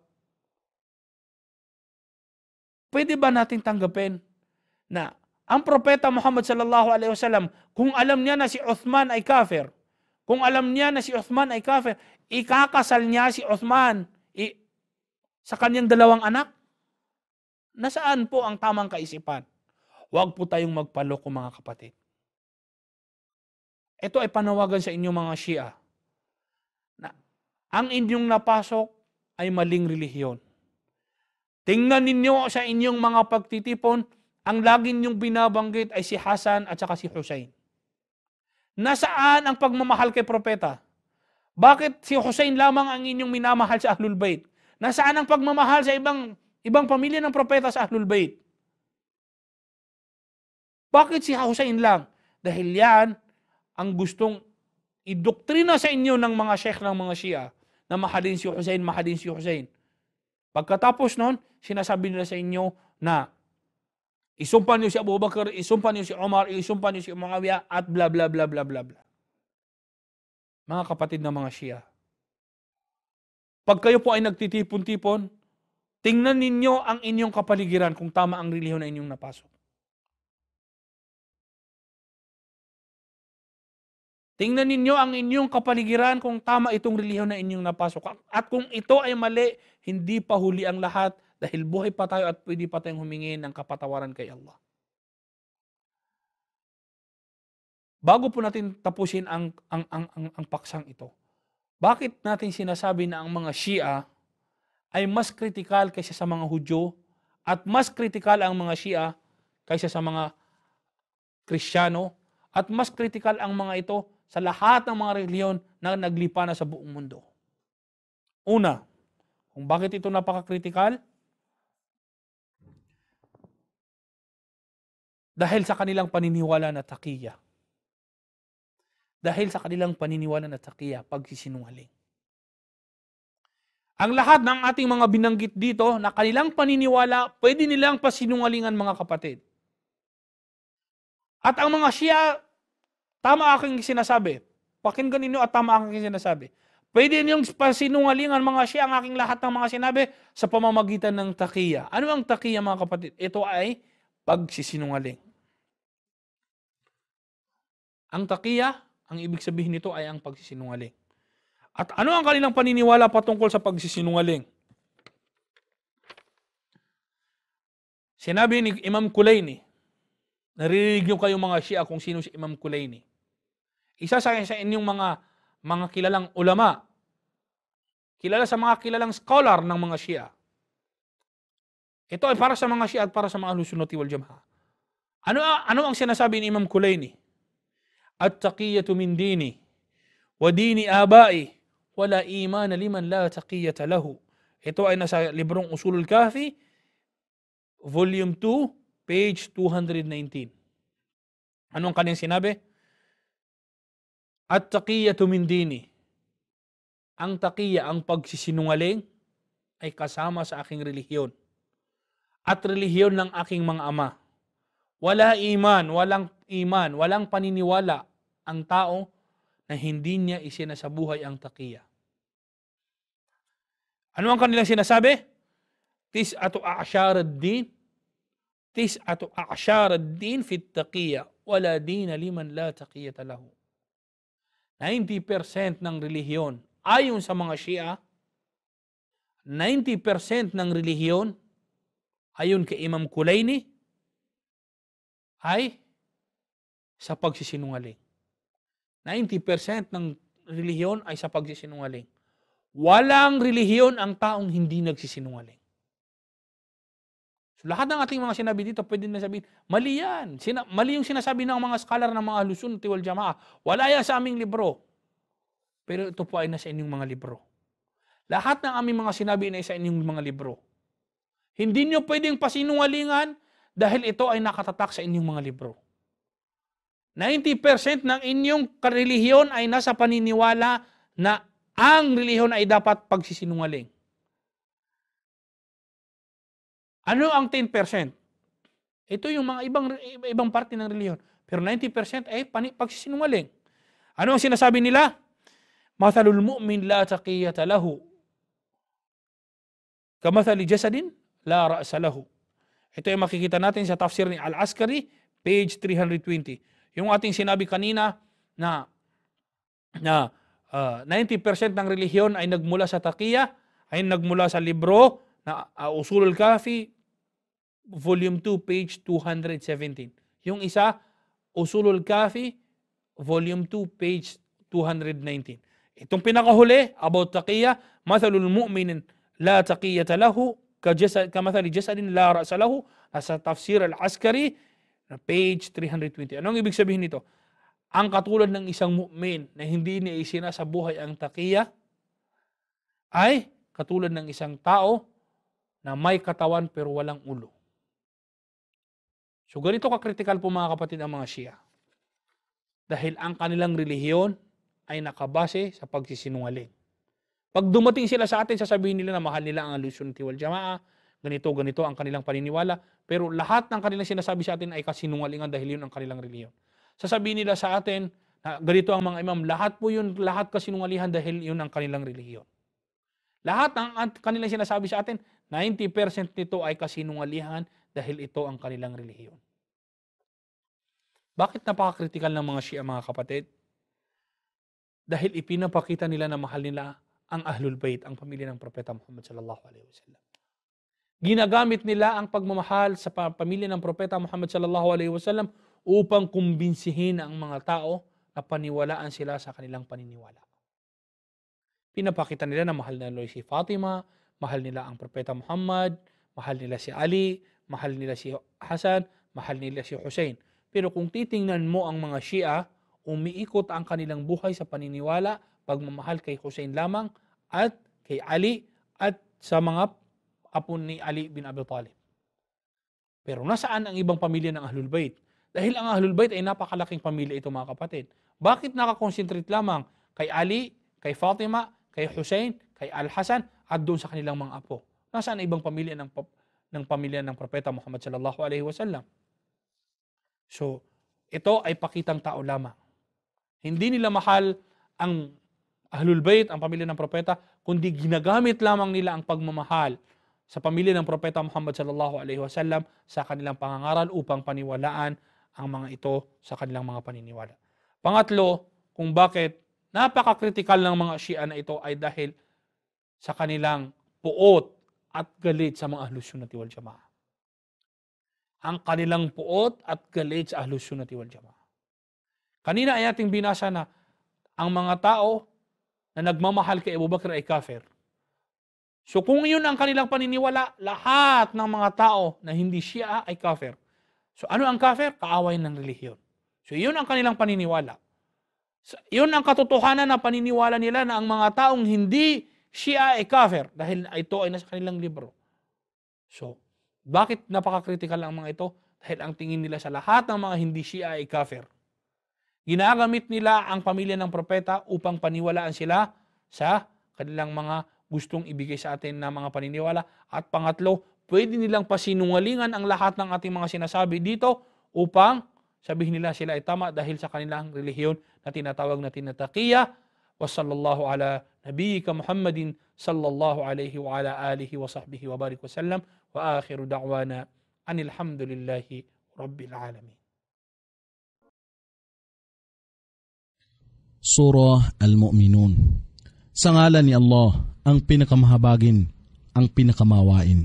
Pwede ba natin tanggapin na ang propeta Muhammad sallallahu alaihi wasallam, kung alam niya na si Uthman ay kafir, kung alam niya na si Uthman ay kafir, ikakasal niya si Uthman i- sa kanyang dalawang anak? Nasaan po ang tamang kaisipan? Huwag po tayong magpaloko, mga kapatid. Ito ay panawagan sa inyong mga Shia na ang inyong napasok ay maling relihiyon. Tingnan ninyo sa inyong mga pagtitipon, ang lagi ninyong binabanggit ay si Hasan at saka si Hussein. Nasaan ang pagmamahal kay propeta? Bakit si Hussein lamang ang inyong minamahal sa Ahlul Bayt? Nasaan ang pagmamahal sa ibang ibang pamilya ng propeta sa Ahlul Bayt? Bakit si Hussein lang? Dahil yan ang gustong idoktrina sa inyo ng mga sheikh ng mga Shia na mahalin si Hussein, mahalin si Hussein. Pagkatapos nun, sinasabi nila sa inyo na isumpa niyo si Abu Bakar, isumpa niyo si Umar, isumpa niyo si Muawiyah, at bla bla bla bla bla bla. Mga kapatid na mga Shia, pag kayo po ay nagtitipon-tipon, tingnan ninyo ang inyong kapaligiran kung tama ang relihiyon na inyong napasok. Tingnan ninyo ang inyong kapaligiran kung tama itong relihiyon na inyong napasok. At kung ito ay mali, hindi pa huli ang lahat dahil buhay pa tayo at pwede pa tayong humingi ng kapatawaran kay Allah. Bago po natin tapusin ang, ang, ang, ang, ang paksang ito, bakit natin sinasabi na ang mga Shia ay mas kritikal kaysa sa mga Hudyo at mas kritikal ang mga Shia kaysa sa mga Kristiyano at mas kritikal ang mga ito sa lahat ng mga relihiyon na naglipa na sa buong mundo? Una, kung bakit ito napaka-kritikal? Dahil sa kanilang paniniwala na taqiyya. Dahil sa kanilang paniniwala na taqiyya, pagsisinungaling. Ang lahat ng ating mga binanggit dito na kanilang paniniwala, pwede nilang pasinungalingan, mga kapatid. At ang mga Shia, tama aking sinasabi. Pakinggan ninyo at tama aking sinasabi. Pwede niyong pasinungalingan, mga Shia, ang aking lahat ng mga sinabi sa pamamagitan ng taqiyya. Ano ang taqiyya, mga kapatid? Ito ay pagsisinungaling. Ang taqiyya, ang ibig sabihin nito ay ang pagsisinungaling. At ano ang kanilang paniniwala patungkol sa pagsisinungaling? Sinabi ni Imam Kulayni, naririnig niyo kayo mga Shia kung sino si Imam Kulayni. Isa sa, sa inyong mga, mga kilalang ulama, kilala sa mga kilalang scholar ng mga Shia. Ito ay para sa mga Shia at para sa mga Ahlus Sunnati wal Jama'ah. Ano, ano ang sinasabi ni Imam Kulayni? At-taqiyatu min dini wa dini abai wala imana liman la taqiyata lahu. Ito ay nasa librong Usulul Kahfi, volume two, page two nineteen. Ano ang kanyang sinabi? At-taqiyatu min dini. Ang taqiyya, ang pagsisinungaling, ay kasama sa aking relihiyon. At relihiyon ng aking mga ama. Wala iman, walang iman, walang paniniwala ang tao na hindi niya isinasabuhay ang taqiyya. Ano ang kanilang sinasabi? Tis'atu a'syar ad-din, tis'atu a'syar ad-din fit taqiyya, wala dina liman la taqiyata lahu. ninety percent ng relihiyon ayon sa mga Shia, ninety percent ng relihiyon ayon kay Imam Kulayni ay sa pagsisinungaling. ninety percent ng relihiyon ay sa pagsisinungaling. Walang relihiyon ang taong hindi nagsisinungaling. So, lahat ng ating mga sinabi dito, pwede na sabihin, mali yan. Sina- mali yung sinasabi ng mga scholar ng mga Ahlus Sunnah wal Jama'ah. Wala yan sa aming libro. Pero ito po ay nasa inyong mga libro. Lahat ng aming mga sinabi ay nasa inyong mga libro. Hindi nyo pwedeng pasinungalingan dahil ito ay nakatatak sa inyong mga libro. ninety percent ng inyong karelihiyon ay nasa paniniwala na ang relihiyon ay dapat pagsisinungaling. Ano ang ten percent? Ito yung mga ibang ibang parte ng relihiyon. Pero ninety percent ay pagsisinungaling. Ano ang sinasabi nila? Mathalul mu'min la taqiyata lahu. Kamathali jasadin la ra'sa lahu. Ito ay makikita natin sa tafsir ni Al-Askari, page three twenty. Yung ating sinabi kanina na na uh, ninety percent ng relihiyon ay nagmula sa taqiyya, ay nagmula sa libro na uh, Usulul Kahfi, volume two, page two seventeen. Yung isa, Usulul Kahfi, volume two, page two nineteen. Itong pinakahuli, about taqiyya, mathalul mu'minin la taqiyata lahu, kamathali jasadin la ra'sa lahu, sa tafsir Al-Askari, page three twenty. Anong ibig sabihin nito? Ang katulad ng isang mu'min na hindi niya isinasabuhay ang taqiyya ay katulad ng isang tao na may katawan pero walang ulo. So ganito ka-critical po mga kapatid ang mga Shia. Dahil ang kanilang relihiyon ay nakabase sa pagsisinungaling. Pag dumating sila sa atin, sasabihin nila na mahal nila ang Ahlussunnah wal Jamaa, ganito, ganito ang kanilang paniniwala, pero lahat ng kanilang sinasabi sa atin ay kasinungalingan dahil yun ang kanilang reliyon. Sasabihin nila sa atin na ganito ang mga imam, lahat po yun, lahat kasinungalingan dahil yun ang kanilang reliyon. Lahat ng kanilang sinasabi sa atin, ninety percent nito ay kasinungalingan dahil ito ang kanilang reliyon. Bakit napaka-critical ng mga Shia, mga kapatid? Dahil ipinapakita nila na mahal nila ang Ahlul Bayt, ang pamilya ng Propeta Muhammad sallallahu alaihi wasallam. Ginagamit nila ang pagmamahal sa pamilya ng Propeta Muhammad sallallahu alaihi wasallam upang kumbinsihin ang mga tao na paniwalaan sila sa kanilang paniniwala. Pinapakita nila na mahal nila si Fatima, mahal nila ang Propeta Muhammad, mahal nila si Ali, mahal nila si Hasan, mahal nila si Hussein. Pero kung titingnan mo ang mga Shia, umiikot ang kanilang buhay sa paniniwala, pagmamahal kay Hussein lamang at kay Ali at sa mga apo ni Ali bin Abi Talib. Pero nasaan ang ibang pamilya ng Ahlul Bayt? Dahil ang Ahlul Bayt ay napakalaking pamilya ito, mga kapatid. Bakit nakakonsentrate lamang kay Ali, kay Fatima, kay Hussein, kay Al-Hasan at doon sa kanilang mga apo? Nasaan ang ibang pamilya ng, ng pamilya ng Propeta Muhammad sallallahu alaihi wasallam? So, ito ay pakitang tao lamang. Hindi nila mahal ang Ahlul Bayt, ang pamilya ng Propeta, kundi ginagamit lamang nila ang pagmamahal sa pamilya ng Propeta Muhammad sallallahu alaihi wasallam sa kanilang pangangaral upang paniwalaan ang mga ito sa kanilang mga paniniwala. Pangatlo, kung bakit napaka-critical ng mga Shia na ito ay dahil sa kanilang puot at galit sa mga Ahlussunnah wal Jamaa. Ang kanilang puot at galit sa Ahlussunnah wal Jamaa. Kanina ay ating binasa na ang mga tao na nagmamahal kay Abu Bakr ay kafir. So kung yun ang kanilang paniniwala, lahat ng mga tao na hindi Shia ay kafir. So ano ang kafir? Kaaway ng relihiyon. So yun ang kanilang paniniwala. So, yun ang katotohanan na paniniwala nila na ang mga taong hindi Shia ay kafir dahil ito ay nasa kanilang libro. So, bakit napaka-critical ang mga ito? Dahil ang tingin nila sa lahat ng mga hindi Shia ay kafir. Ginagamit nila ang pamilya ng propeta upang paniwalaan sila sa kanilang mga gustong ibigay sa atin na mga paniniwala. At pangatlo, pwede nilang pasinungalingan ang lahat ng ating mga sinasabi dito upang sabihin nila sila ay tama dahil sa kanilang relihiyon na tinatawag natin na taqiyya. Wa sallallahu ala nabiyyika Muhammadin sallallahu alayhi wa ala alihi wa sahbihi wa barik wa sallam. Wa akhiru da'wana anil hamdulillahi rabbil alamin. Surah Al-Mu'minun. Sa ngalan ni Allah, ang pinakamahabagin, ang pinakamawain.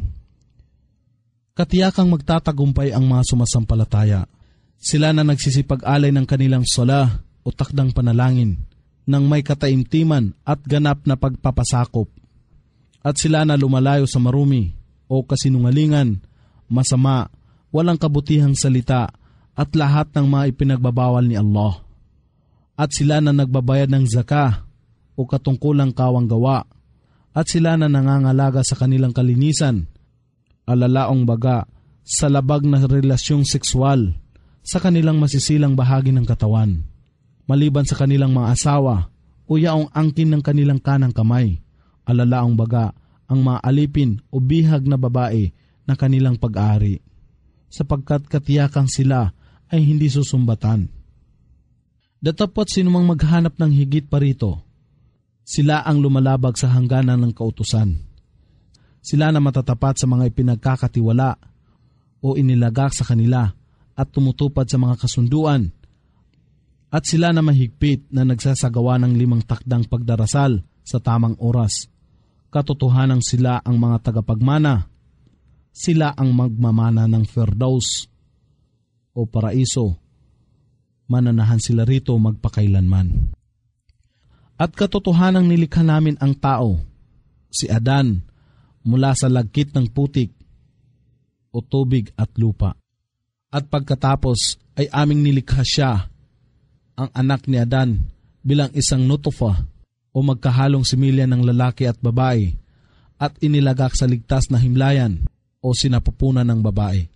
Katiyakang magtatagumpay ang mga sumasampalataya. Sila na nagsisipag-alay ng kanilang sala o takdang panalangin ng may kataimtiman at ganap na pagpapasakop. At sila na lumalayo sa marumi o kasinungalingan, masama, walang kabutihang salita at lahat ng mga ipinagbabawal ni Allah. At sila na nagbabayad ng zaka o katungkulang kawang gawa, at sila na nangangalaga sa kanilang kalinisan, alalaong baga, sa labag na relasyong sexual, sa kanilang masisilang bahagi ng katawan, maliban sa kanilang mga asawa o yaong angkin ng kanilang kanang kamay, alalaong baga, ang mga alipin o bihag na babae na kanilang pag-aari, sapagkat katiyakang sila ay hindi susumbatan. Datapot sinumang maghanap ng higit pa rito, sila ang lumalabag sa hangganan ng kautusan. Sila na matatapat sa mga ipinagkakatiwala o inilagak sa kanila at tumutupad sa mga kasunduan. At sila na mahigpit na nagsasagawa ng limang takdang pagdarasal sa tamang oras. Katotohanan sila ang mga tagapagmana. Sila ang magmamana ng Firdaus o paraiso. Mananahan sila rito magpakailanman. At katotohanang nilikha namin ang tao, si Adan, mula sa lagkit ng putik o tubig at lupa. At pagkatapos ay aming nilikha siya, ang anak ni Adan, bilang isang nutufa o magkahalong similya ng lalaki at babae, at inilagak sa ligtas na himlayan o sinapupunan ng babae.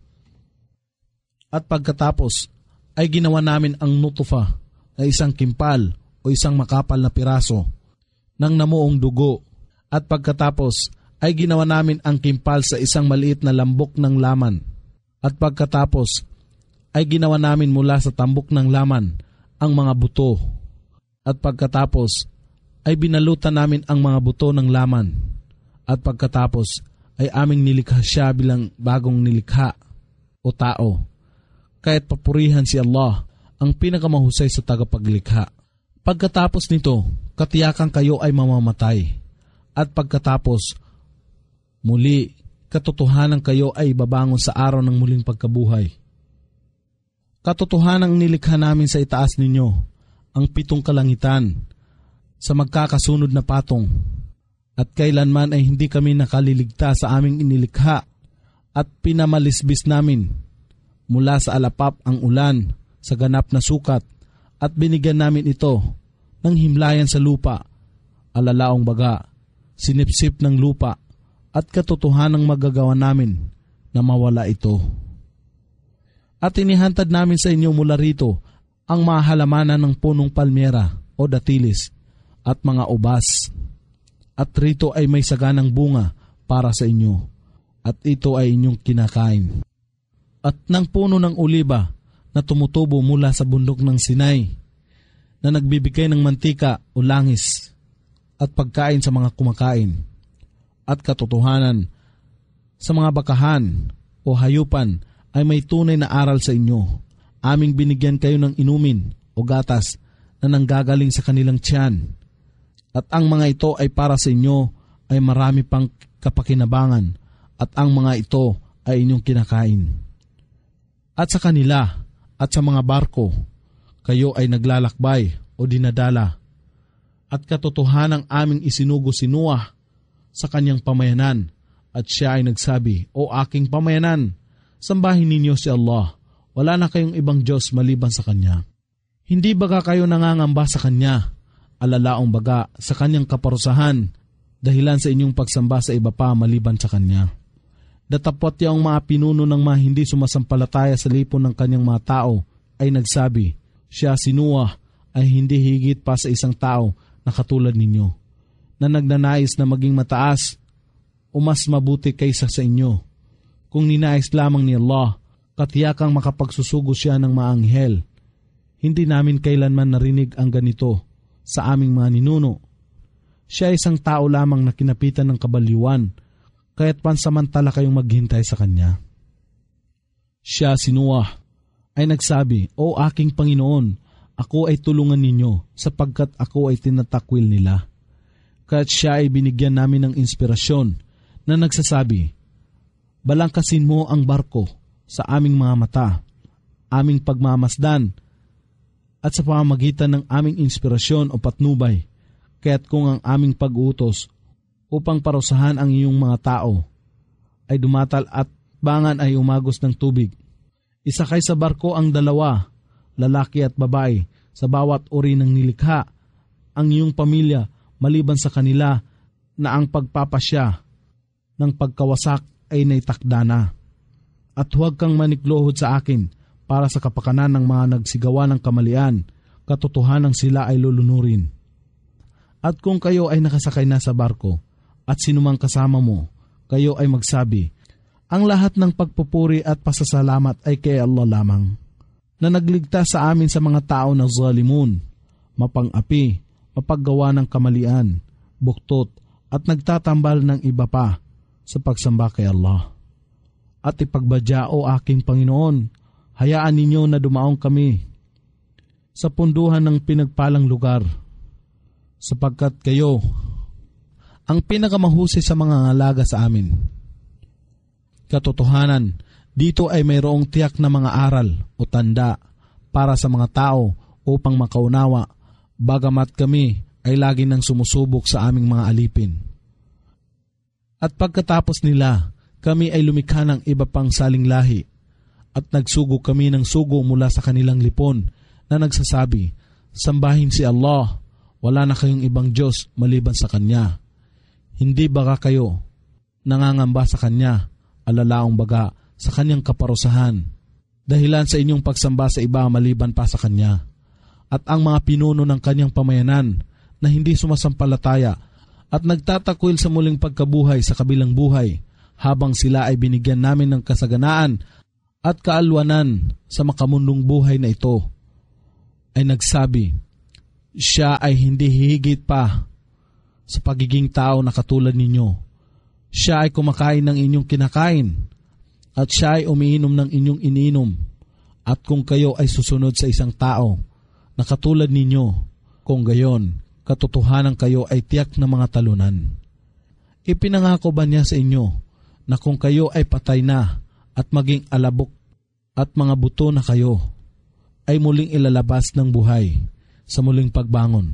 At pagkatapos ay ginawa namin ang nutufa na isang kimpal o isang makapal na piraso ng namuong dugo At pagkatapos ay ginawa namin ang kimpal sa isang maliit na lambok ng laman. At pagkatapos ay ginawa namin mula sa tambok ng laman ang mga buto. At pagkatapos ay binalutan namin ang mga buto ng laman. At pagkatapos ay aming nilikha siya bilang bagong nilikha o tao. Kaya't papurihan si Allah, ang pinakamahusay sa tagapaglikha. Pagkatapos nito, katiyakan kayo ay mamamatay. At pagkatapos, muli, katotohanan kayo ay babangon sa araw ng muling pagkabuhay. Katotohanang nilikha namin sa itaas ninyo, ang pitong kalangitan, sa magkakasunod na patong. At kailanman ay hindi kami nakaliligtas sa aming inilikha at pinamalisbis namin mula sa alapap ang ulan sa ganap na sukat at binigyan namin ito ng himlayan sa lupa, alalaong baga, sinipsip ng lupa at katotohanang magagawa namin na mawala ito. At inihantad namin sa inyo mula rito ang mahalamanan ng punong palmera o datilis at mga ubas. At rito ay may saganang bunga para sa inyo, at ito ay inyong kinakain. At ng puno ng oliba na tumutubo mula sa bundok ng Sinai, na nagbibigay ng mantika o langis, at pagkain sa mga kumakain, at katotohanan sa mga bakahan o hayupan ay may tunay na aral sa inyo. Aming binigyan kayo ng inumin o gatas na nanggagaling sa kanilang tiyan. At ang mga ito ay para sa inyo ay marami pang kapakinabangan at ang mga ito ay inyong kinakain. At sa kanila at sa mga barko, kayo ay naglalakbay o dinadala. At katotohanang aming isinugo si Noah sa kanyang pamayanan at siya ay nagsabi, O aking pamayanan, sambahin ninyo si Allah, wala na kayong ibang Diyos maliban sa Kanya. Hindi baga kayo nangangamba sa Kanya, alalaong baga sa kanyang kaparusahan dahilan sa inyong pagsamba sa iba pa maliban sa kanya. Datapot yung mga pinuno ng mga hindi sumasampalataya sa lipon ng kanyang mga tao ay nagsabi, siya si Noah ay hindi higit pa sa isang tao na katulad ninyo, na nagnanais na maging mataas o mas mabuti kaysa sa inyo. Kung ninais lamang ni Allah, katiyakang makapagsusugo siya ng mga anghel. Hindi namin kailanman narinig ang ganito sa aming mga ninuno. Siya isang tao lamang na kinapitan ng kabaliwan, kaya't pansamantala kayong maghintay sa kanya. Siya si Noah ay nagsabi, O aking Panginoon, ako ay tulungan ninyo sapagkat ako ay tinatakwil nila. Kaya't siya ay binigyan namin ng inspirasyon na nagsasabi, balangkasin mo ang barko sa aming mga mata, aming pagmamasdan, at sa pamamagitan ng aming inspirasyon o patnubay, kaya't kung ang aming pag-utos upang parusahan ang iyong mga tao ay dumatal at bangan ay umagos ng tubig, isakay sa barko ang dalawa, lalaki at babae, sa bawat uri ng nilikha, ang iyong pamilya maliban sa kanila na ang pagpapasya ng pagkawasak ay naitakda na. At huwag kang maniklohod sa akin, para sa kapakanan ng mga nagsigawa ng kamalian, katotohanang sila ay lulunurin. At kung kayo ay nakasakay na sa barko, at sinumang kasama mo, kayo ay magsabi, ang lahat ng pagpupuri at pasasalamat ay kay Allah lamang, na nagligtas sa amin sa mga tao na zalimun, mapang-api, mapaggawa ng kamalian, buktot, at nagtatambal ng iba pa sa pagsamba kay Allah. At ipagbadya, O aking Panginoon, hayaan ninyo na dumaong kami sa punduhan ng pinagpalang lugar, sapagkat kayo ang pinakamahusay sa mga ngalaga sa amin. Katotohanan, dito ay mayroong tiyak na mga aral o tanda para sa mga tao upang makaunawa, bagamat kami ay lagi nang sumusubok sa aming mga alipin. At pagkatapos nila, kami ay lumikha ng iba pang saling lahi, at nagsugo kami ng sugo mula sa kanilang lipon na nagsasabi, sambahin si Allah, wala na kayong ibang Diyos maliban sa Kanya. Hindi baga kayo nangangamba sa Kanya, alalaong baga sa Kanyang kaparusahan, dahilan sa inyong pagsamba sa iba maliban pa sa Kanya. At ang mga pinuno ng Kanyang pamayanan na hindi sumasampalataya at nagtatakwil sa muling pagkabuhay sa kabilang buhay habang sila ay binigyan namin ng kasaganaan at kaalwanan sa makamundong buhay na ito, ay nagsabi, siya ay hindi hihigit pa sa pagiging tao na katulad ninyo. Siya ay kumakain ng inyong kinakain at siya ay umiinom ng inyong iniinom. At kung kayo ay susunod sa isang tao na katulad ninyo, kung gayon, katotohanan kayo ay tiyak na mga talunan. Ipinangako ba niya sa inyo na kung kayo ay patay na at maging alabok at mga buto na kayo, ay muling ilalabas ng buhay sa muling pagbangon?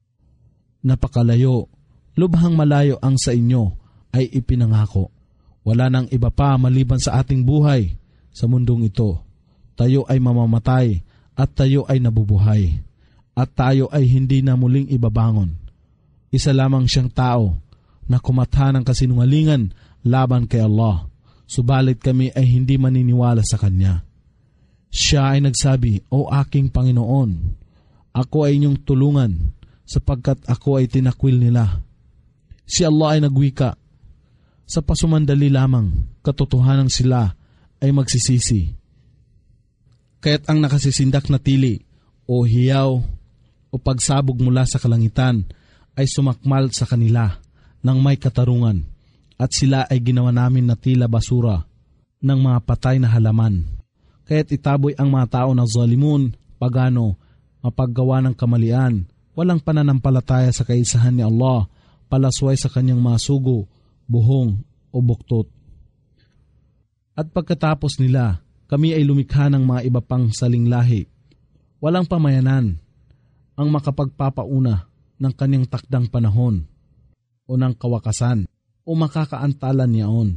Napakalayo, lubhang malayo ang sa inyo ay ipinangako. Wala nang iba pa maliban sa ating buhay sa mundong ito. Tayo ay mamamatay at tayo ay nabubuhay. At tayo ay hindi na muling ibabangon. Isa lamang siyang tao na kumatha ng kasinungalingan laban kay Allah. Subalit kami ay hindi maniniwala sa Kanya. Siya ay nagsabi, O aking Panginoon, ako ay inyong tulungan sapagkat ako ay tinakwil nila. Si Allah ay nagwika, sa pasumandali lamang katotohanan sila ay magsisisi. Kaya't ang nakasisindak na tili o hiyaw o pagsabog mula sa kalangitan ay sumakmal sa kanila ng may katarungan at sila ay ginawa namin na tila basura ng mga patay na halaman. Kaya't itaboy ang mga tao na zalimun, pagano, mapaggawa ng kamalian, walang pananampalataya sa kaisahan ni Allah, palasway sa kanyang mga sugo, buhong o buktot. At pagkatapos nila, kami ay lumikha ng mga iba pang salinglahi. Walang pamayanan ang makapagpapauna ng kanyang takdang panahon o ng kawakasan o makakaantalan niyaon.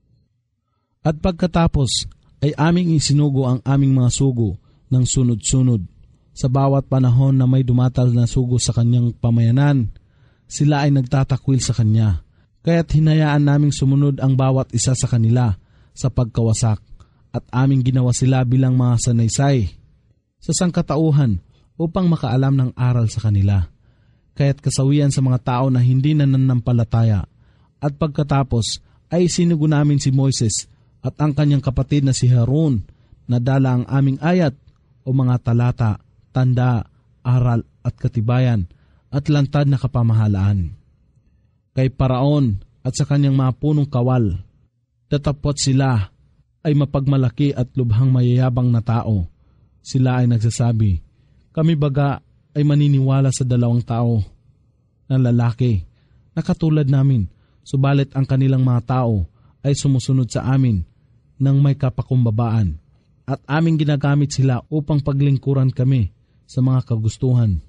At pagkatapos ay aming isinugo ang aming mga sugo ng sunod-sunod. Sa bawat panahon na may dumatal na sugo sa kanyang pamayanan, sila ay nagtatakwil sa kanya. Kaya't hinayaan naming sumunod ang bawat isa sa kanila sa pagkawasak at aming ginawa sila bilang mga sanaysay sa sangkatauhan upang makaalam ng aral sa kanila. Kaya't kasawian sa mga tao na hindi nananampalataya. At pagkatapos ay sinugo namin si Moises at ang kanyang kapatid na si Harun na dala ang aming ayat o mga talata, tanda, aral at katibayan at lantad na kapamahalaan. Kay Paraon at sa kanyang mga punong kawal, tatapot sila ay mapagmalaki at lubhang mayayabang na tao. Sila ay nagsasabi, kami baga ay maniniwala sa dalawang tao na lalaki na katulad namin, subalit ang kanilang mga tao ay sumusunod sa amin ng may kapakumbabaan at aming ginagamit sila upang paglingkuran kami sa mga kagustuhan.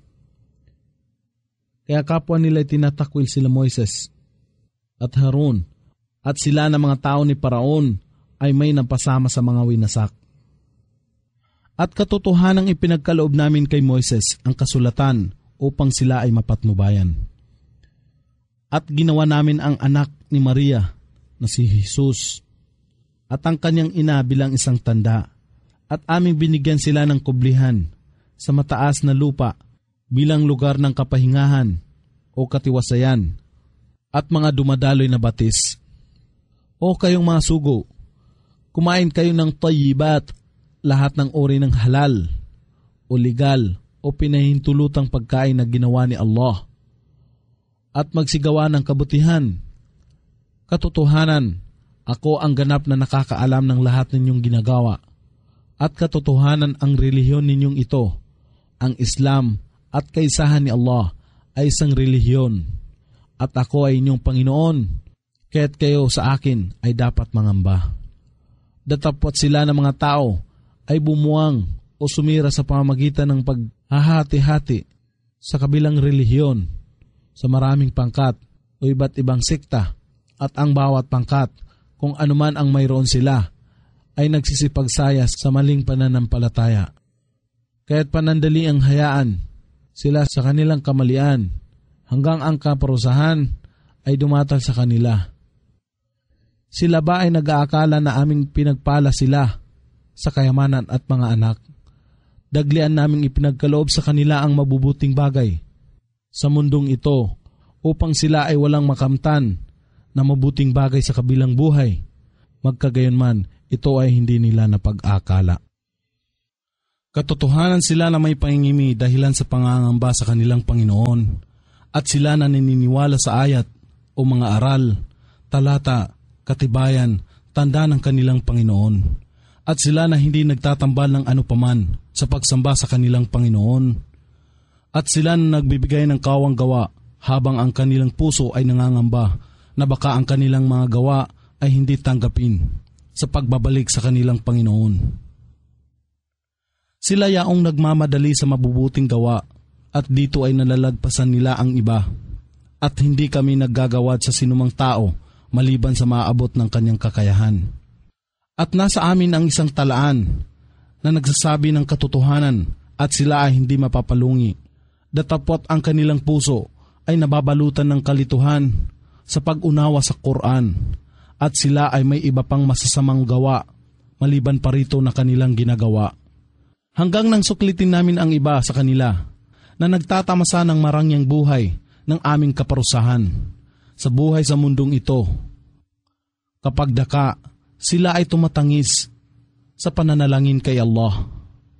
Kaya kapwa nila tinatakwil sila Moises at Harun at sila na mga tao ni Paraon ay may napasama sa mga winasak. At katotohanang ipinagkaloob namin kay Moises ang kasulatan upang sila ay mapatnubayan. At ginawa namin ang anak ni Maria na si Jesus at ang kanyang ina bilang isang tanda at aming binigyan sila ng kublihan sa mataas na lupa bilang lugar ng kapahingahan o katiwasayan at mga dumadaloy na batis. O kayong mga sugo, kumain kayo ng tayyibat, lahat ng uri ng halal o legal o pinahintulutang pagkain na ginawa ni Allah at magsigawa ng kabutihan. Katotohanan, ako ang ganap na nakakaalam ng lahat ninyong ginagawa at katotohanan ang relihiyon ninyong ito, ang Islam at kaisahan ni Allah ay isang relihiyon at ako ay inyong Panginoon, kaya't kayo sa akin ay dapat mangamba. Datapwat sila ng mga tao ay bumuang o sumira sa pamamagitan ng paghahati-hati sa kabilang relihiyon sa maraming pangkat o iba't ibang sekta at ang bawat pangkat kung anuman ang mayroon sila ay nagsisipagsaya sa maling pananampalataya. Kaya't panandali ang hayaan sila sa kanilang kamalian hanggang ang kaparusahan ay dumatal sa kanila. Sila ba ay nag-aakala na aming pinagpala sila sa kayamanan at mga anak? Daglian naming ipinagkaloob sa kanila ang mabubuting bagay sa mundong ito upang sila ay walang makamtan na mabuting bagay sa kabilang buhay. Magkagayunman, ito ay hindi nila napag-akala. Katotohanan sila na may pangingimi dahilan sa pangangamba sa kanilang Panginoon, at sila na naniniwala sa ayat o mga aral, talata, katibayan, tanda ng kanilang Panginoon. At sila na hindi nagtatambal ng anupaman sa pagsamba sa kanilang Panginoon. At sila na nagbibigay ng kawang gawa habang ang kanilang puso ay nangangamba na baka ang kanilang mga gawa ay hindi tanggapin sa pagbabalik sa kanilang Panginoon. Sila yaong nagmamadali sa mabubuting gawa, at dito ay nalalagpasan nila ang iba, at hindi kami naggagawad sa sinumang tao maliban sa maabot ng kanyang kakayahan. At nasa amin ang isang talaan na nagsasabi ng katotohanan, at sila ay hindi mapapalungi. Datapot ang kanilang puso ay nababalutan ng kalituhan sa pag-unawa sa Quran, at sila ay may iba pang masasamang gawa maliban pa rito na kanilang ginagawa. Hanggang nang suklitin namin ang iba sa kanila na nagtatamasa ng marangyang buhay ng aming kaparusahan sa buhay sa mundong ito. Kapag daka, sila ay tumatangis sa pananalangin kay Allah.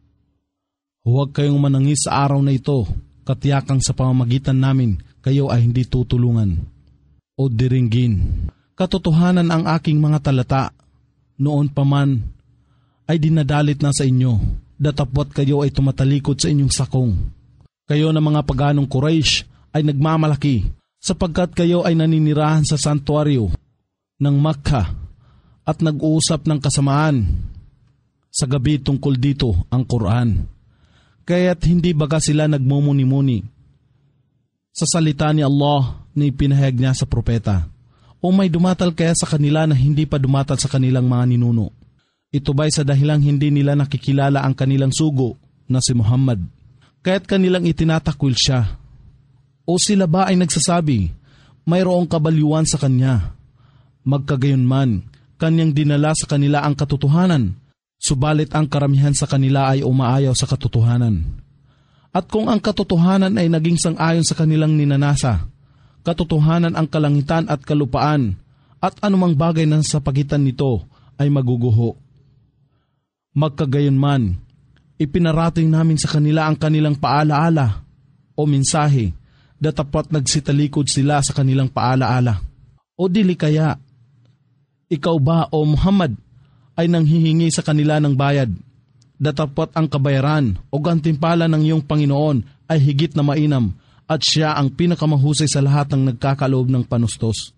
Huwag kayong manangis sa araw na ito, katiyakang sa pamamagitan namin kayo ay hindi tutulungan o diringgin. Katotohanan ang aking mga talata, noon pa man ay dinadalit na sa inyo, datapwat kayo ay tumatalikod sa inyong sakong. Kayo na mga paganong Quraysh ay nagmamalaki sapagkat kayo ay naninirahan sa santuaryo ng Makkah at nag-uusap ng kasamaan sa gabi tungkol dito ang Quran. Kaya't hindi baga sila nagmumuni-muni sa salita ni Allah na ipinahayag niya sa propeta, o may dumatal kaya sa kanila na hindi pa dumatal sa kanilang mga ninuno. Ito ba'y sa dahilang hindi nila nakikilala ang kanilang sugo na si Muhammad, kaya't kanilang itinatakwil siya? O sila ba ay nagsasabi, mayroong kabaliwan sa kanya? Magkagayunman, kanyang dinala sa kanila ang katotohanan, subalit ang karamihan sa kanila ay umaayaw sa katotohanan. At kung ang katotohanan ay naging sang-ayon sa kanilang ninanasa, katotohanan ang kalangitan at kalupaan, at anumang bagay na sa pagitan nito ay maguguho. Magkagayunman, ipinarating namin sa kanila ang kanilang paalaala o mensahe, datapwat nagsitalikod sila sa kanilang paalaala. O dili kaya, ikaw ba o Muhammad ay nanghihingi sa kanila ng bayad, datapwat ang kabayaran o gantimpala ng iyong Panginoon ay higit na mainam, at siya ang pinakamahusay sa lahat ng nagkakaloob ng panustos.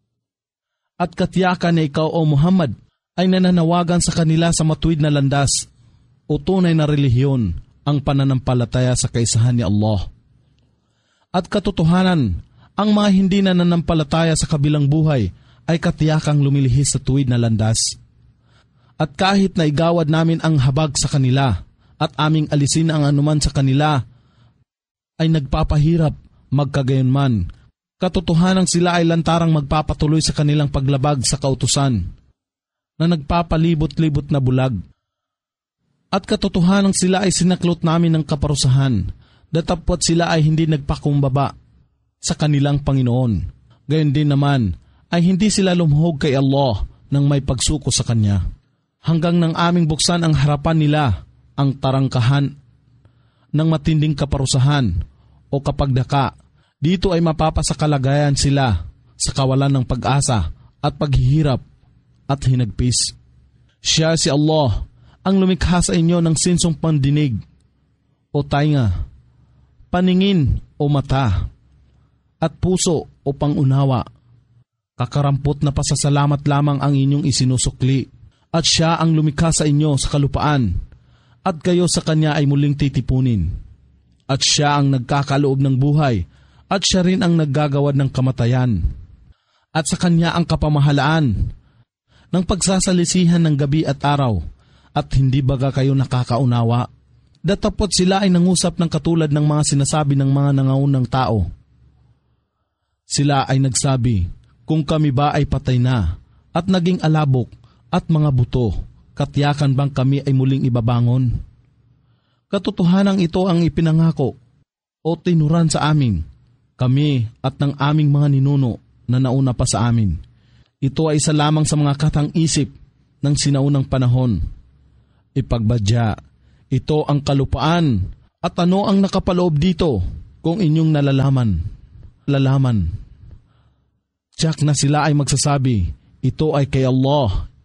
At katiyakan na ikaw o Muhammad ay nananawagan sa kanila sa matuwid na landas o tunay na relihiyon, ang pananampalataya sa kaisahan ni Allah. At katotohanan, ang mga hindi nananampalataya sa kabilang buhay ay katiyakang lumilihis sa tuwid na landas. At kahit na igawad namin ang habag sa kanila at aming alisin ang anuman sa kanila, ay nagpapahirap, magkagayunman. Katotohanan sila ay lantarang magpapatuloy sa kanilang paglabag sa kautusan na nagpapalibot-libot na bulag. At katotohanan sila ay sinaklot namin ng kaparusahan, datapwat sila ay hindi nagpakumbaba sa kanilang Panginoon. Gayon din naman ay hindi sila lumuhog kay Allah nang may pagsuko sa Kanya. Hanggang nang aming buksan ang harapan nila ang tarangkahan ng matinding kaparusahan o kapagdaka, dito ay mapapasakalagayan sila sa kawalan ng pag-asa at paghihirap at hinagpis. Siya si Allah ang lumikha sa inyo ng sinsong pandinig o tainga, paningin o mata, at puso o pangunawa. Kakarampot na pasasalamat lamang ang inyong isinusukli, at siya ang lumikha sa inyo sa kalupaan, at kayo sa kanya ay muling titipunin. At siya ang nagkakaloob ng buhay, at siya rin ang naggagawad ng kamatayan. At sa kanya ang kapamahalaan ng pagsasalisihan ng gabi at araw, at hindi baga kayo nakakaunawa? Datapot sila ay nangusap ng katulad ng mga sinasabi ng mga nangaunang tao. Sila ay nagsabi, kung kami ba ay patay na, at naging alabok at mga buto, katiyakan bang kami ay muling ibabangon? Katotohanan ito ang ipinangako o tinuran sa amin kami at ng aming mga ninuno na nauna pa sa amin. Ito ay isa lamang sa mga katang-isip ng sinaunang panahon. Ipagbadya, ito ang kalupaan at ano ang nakapaloob dito kung inyong nalalaman. Lalaman. Tiyak na sila ay magsasabi, ito ay kay Allah,